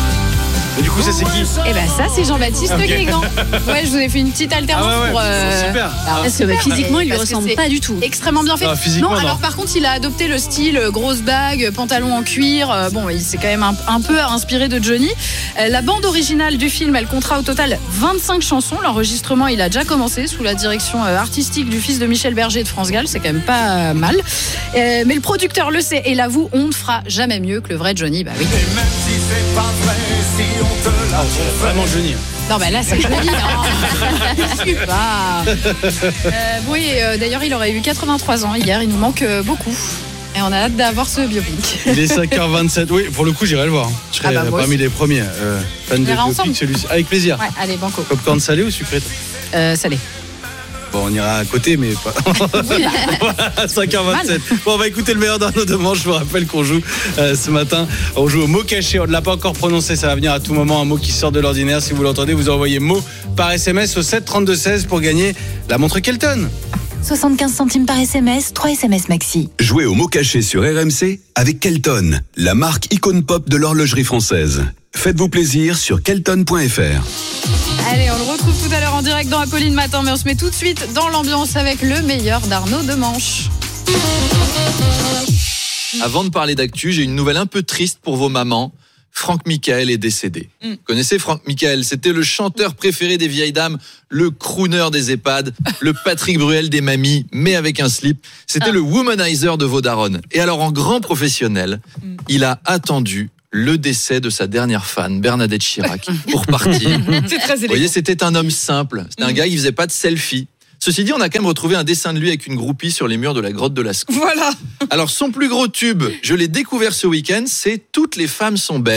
Et du coup, ça c'est qui? Eh ben ça, c'est Jean-Baptiste okay. Guégan. Ouais, je vous ai fait une petite alternance ah ouais, ouais, pour. Euh... Super. Alors, parce que bah, physiquement, il lui parce ressemble pas du tout. Extrêmement bien fait. Ah, physiquement, non, non, alors par contre, il a adopté le style grosse bague, pantalon en cuir. Euh, bon, il s'est quand même un, un peu inspiré de Johnny. Euh, la bande originale du film, elle comptera au total vingt-cinq chansons. L'enregistrement, il a déjà commencé sous la direction euh, artistique du fils de Michel Berger et de France Gall. C'est quand même pas euh, mal. Euh, mais le producteur le sait et l'avoue, on ne fera jamais mieux que le vrai Johnny. Bah oui. Et même si c'est pas vrai, si on te l'a oh, vraiment Johnny. Non, bah là, c'est Johnny. Je sais pas. Euh, oui, euh, d'ailleurs, il aurait eu quatre-vingt-trois ans hier. Il nous manque euh, beaucoup. Et on a hâte d'avoir ce biopic. Il est cinq heures vingt-sept. Oui, pour le coup, j'irai le voir. Je serai ah bah, parmi aussi. Les premiers euh, fans de biopic, celui-ci. Avec plaisir. Ouais, allez, banco. Popcorn salé ou sucré? euh, Salé. Bon, on ira à côté, mais pas. Voilà, cinq heures vingt-sept. Bon, on va écouter le meilleur d'Arnaud Demanche. Je vous rappelle qu'on joue euh, ce matin. On joue au mot caché. On ne l'a pas encore prononcé. Ça va venir à tout moment. Un mot qui sort de l'ordinaire. Si vous l'entendez, vous envoyez mot par S M S au sept trente-deux seize pour gagner la montre Kelton. soixante-quinze centimes par S M S, trois S M S maxi. Jouez au mot caché sur R M C avec Kelton, la marque icône pop de l'horlogerie française. Faites-vous plaisir sur kelton point f r. Allez, on le retrouve tout à l'heure en direct dans Apolline Matin, mais on se met tout de suite dans l'ambiance avec le meilleur d'Arnaud Demanche. Avant de parler d'actu, j'ai une nouvelle un peu triste pour vos mamans. Franck Michael est décédé. Mm. Vous connaissez Franck Michael? C'était le chanteur préféré des vieilles dames, le crooner des EHPAD, le Patrick Bruel des mamies, mais avec un slip. C'était ah. le womanizer de vos darons. Et alors, en grand professionnel, mm. il a attendu le décès de sa dernière fan, Bernadette Chirac, pour partir. C'est très élégant. Vous voyez, c'était un homme simple. C'était mm. un gars qui faisait pas de selfie. Ceci dit, on a quand même retrouvé un dessin de lui avec une groupie sur les murs de la grotte de Lascaux. Voilà. Alors, son plus gros tube, je l'ai découvert ce week-end, c'est « Toutes les femmes sont belles ».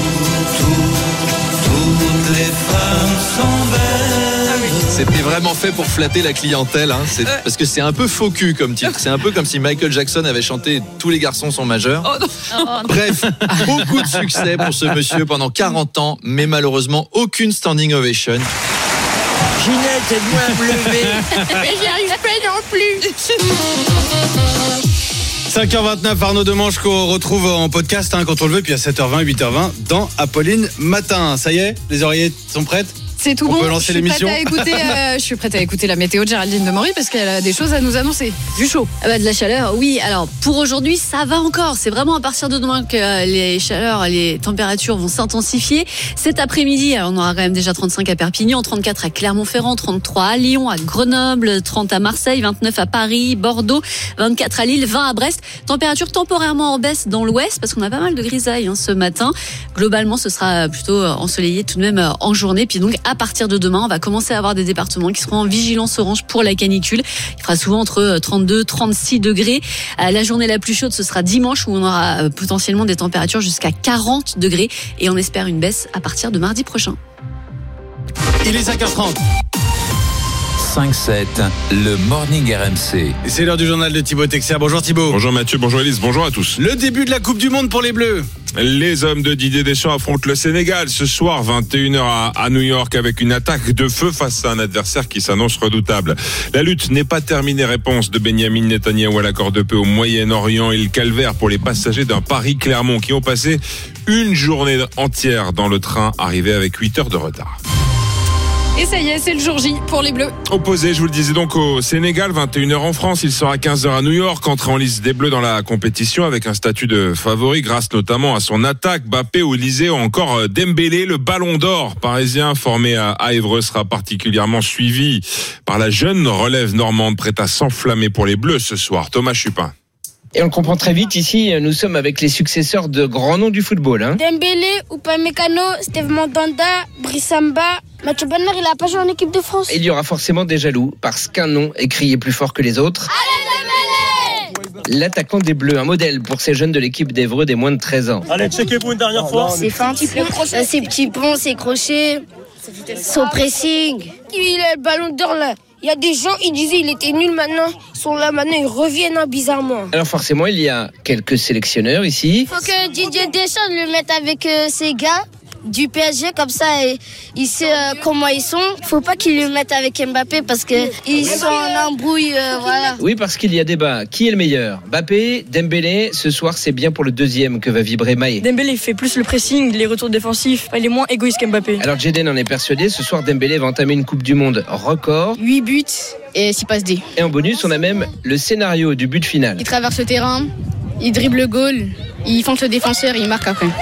Toutes les femmes sont belles. C'était vraiment fait pour flatter la clientèle, hein. C'est, euh. parce que c'est un peu faux cul comme titre. C'est un peu comme si Michael Jackson avait chanté « Tous les garçons sont majeurs oh ». Oh, oh, Bref, beaucoup de succès pour ce monsieur pendant quarante ans, mais malheureusement aucune standing ovation. Ginette, aide-moi à me lever. Mais j'y arrive pas non plus. cinq heures vingt-neuf, Arnaud Demanche qu'on retrouve en podcast hein, quand on le veut, puis à sept heures vingt, huit heures vingt dans Apolline Matin. Ça y est, les oreillettes sont prêtes? C'est tout on bon. Peut lancer je, suis l'émission. prête à écouter, euh, je suis prête à écouter la météo de Géraldine Demory parce qu'elle a des choses à nous annoncer. Du chaud. Ah bah de la chaleur, oui. Alors pour aujourd'hui, ça va encore. C'est vraiment à partir de demain que les chaleurs, les températures vont s'intensifier. Cet après-midi, alors on aura quand même déjà trente-cinq à Perpignan, trente-quatre à Clermont-Ferrand, trente-trois à Lyon, à Grenoble, trente à Marseille, vingt-neuf à Paris, Bordeaux, vingt-quatre à Lille, vingt à Brest. Température temporairement en baisse dans l'ouest parce qu'on a pas mal de grisailles hein, ce matin. Globalement, ce sera plutôt ensoleillé tout de même en journée. Puis donc à partir de demain, on va commencer à avoir des départements qui seront en vigilance orange pour la canicule. Il fera souvent entre trente-deux, trente-six degrés. La journée la plus chaude, ce sera dimanche où on aura potentiellement des températures jusqu'à quarante degrés et on espère une baisse à partir de mardi prochain. Il est cinq heures trente. cinq sept, le Morning R M C. Et c'est l'heure du journal de Thibaut Texer. Bonjour Thibaut. Bonjour Mathieu, bonjour Elise, bonjour à tous. Le début de la Coupe du Monde pour les Bleus. Les hommes de Didier Deschamps affrontent le Sénégal ce soir, vingt et une heures à, à New York, avec une attaque de feu face à un adversaire qui s'annonce redoutable. La lutte n'est pas terminée, réponse de Benyamin Netanyahou à l'accord de paix au Moyen-Orient et le calvaire pour les passagers d'un Paris-Clermont qui ont passé une journée entière dans le train, arrivé avec huit heures de retard. Et ça y est, c'est le jour J pour les Bleus. Opposé, je vous le disais donc au Sénégal, vingt et une heures en France, il sera quinze heures à New York, entrée en liste des Bleus dans la compétition avec un statut de favori grâce notamment à son attaque. Mbappé, Olysée ou encore Dembélé, le ballon d'or parisien formé à Évreux sera particulièrement suivi par la jeune relève normande prête à s'enflammer pour les Bleus ce soir. Thomas Chupin. Et on le comprend très vite ici, nous sommes avec les successeurs de grands noms du football. Hein. Dembélé, Upamecano, Steve Mandanda, Brissamba, Mathieu Bonner, il n'a pas joué en équipe de France. Il y aura forcément des jaloux, parce qu'un nom est crié plus fort que les autres. Allez Dembélé! L'attaquant des Bleus, un modèle pour ces jeunes de l'équipe d'Évreux des moins de treize ans. Allez, checkez-vous une dernière fois. C'est fin, ses petits ponts, ses crochets, son pressing. Il a le ballon d'or là. Il y a des gens, ils disaient il était nul maintenant. Ils sont là maintenant, ils reviennent hein, bizarrement. Alors forcément, il y a quelques sélectionneurs ici. Il faut que Didier Deschamps le mette avec euh, ses gars. du P S G, comme ça et, il sait euh, comment ils sont. Faut pas qu'ils le mettent avec Mbappé parce que ils sont en embrouille, euh, voilà. Oui, parce qu'il y a débat. Qui est le meilleur ? Mbappé, Dembélé. Ce soir, c'est bien pour le deuxième que va vibrer Maé. Dembélé fait plus le pressing, les retours défensifs. Il est moins égoïste qu'Mbappé. Alors Jaden en est persuadé. Ce soir, Dembélé va entamer une Coupe du Monde record. huit buts et six passes D. Et en bonus, on a même le scénario du but final. Il traverse le terrain, il dribble le goal, il fonce le défenseur, il marque après.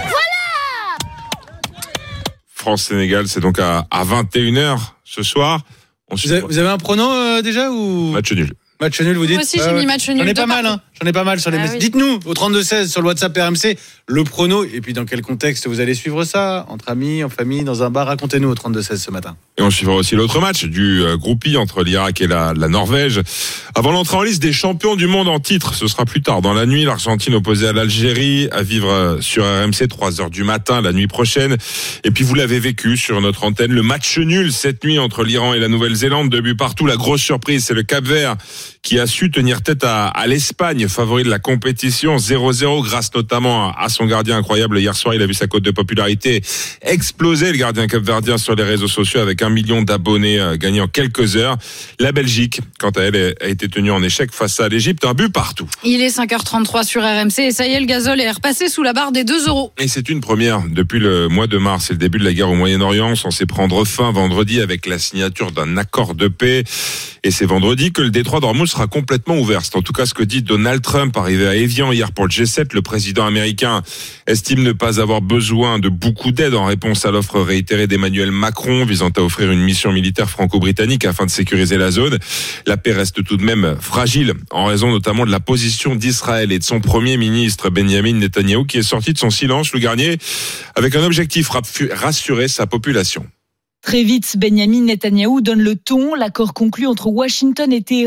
France-Sénégal, c'est donc à, à vingt et une heures ce soir. On vous, avez, vous avez un prono euh, déjà ou match nul. Match nul, vous dites. Moi aussi, j'ai euh, mis match nul. J'en ai pas mal, hein. J'en ai pas mal sur les ah, messages. oui. Dites-nous au trente-deux seize sur le WhatsApp R M C le prono et puis dans quel contexte vous allez suivre ça, entre amis, en famille, dans un bar. Racontez-nous au trente-deux seize ce matin. Et on suivra aussi l'autre match du euh, groupe I entre l'Irak et la, la Norvège. Avant l'entrée en liste des champions du monde en titre, ce sera plus tard dans la nuit. L'Argentine opposée à l'Algérie à vivre sur R M C trois heures du matin la nuit prochaine. Et puis vous l'avez vécu sur notre antenne, le match nul cette nuit entre l'Iran et la Nouvelle-Zélande, deux buts partout. La grosse surprise, c'est le Cap-Vert qui a su tenir tête à, à l'Espagne, favori de la compétition, zéro zéro, grâce notamment à, à son gardien incroyable. Hier soir, il a vu sa cote de popularité exploser, le gardien capverdien, sur les réseaux sociaux, avec un million d'abonnés euh, gagnés en quelques heures. La Belgique, quant à elle, a été tenue en échec face à l'Égypte, un but partout. Il est cinq heures trente-trois sur R M C et ça y est, le gazole est repassé sous la barre des deux euros. Et c'est une première depuis le mois de mars, c'est le début de la guerre au Moyen-Orient, censé prendre fin vendredi avec la signature d'un accord de paix. Et c'est vendredi que le détroit d'Ormuz sera complètement ouvert. C'est en tout cas ce que dit Donald Trump, arrivé à Évian hier pour le G sept. Le président américain estime ne pas avoir besoin de beaucoup d'aide en réponse à l'offre réitérée d'Emmanuel Macron visant à offrir une mission militaire franco-britannique afin de sécuriser la zone. La paix reste tout de même fragile en raison notamment de la position d'Israël et de son premier ministre Benjamin Netanyahou qui est sorti de son silence, le Garnier, avec un objectif, rassurer sa population. Très vite, Benjamin Netanyahou donne le ton. L'accord conclu entre Washington et Téhéran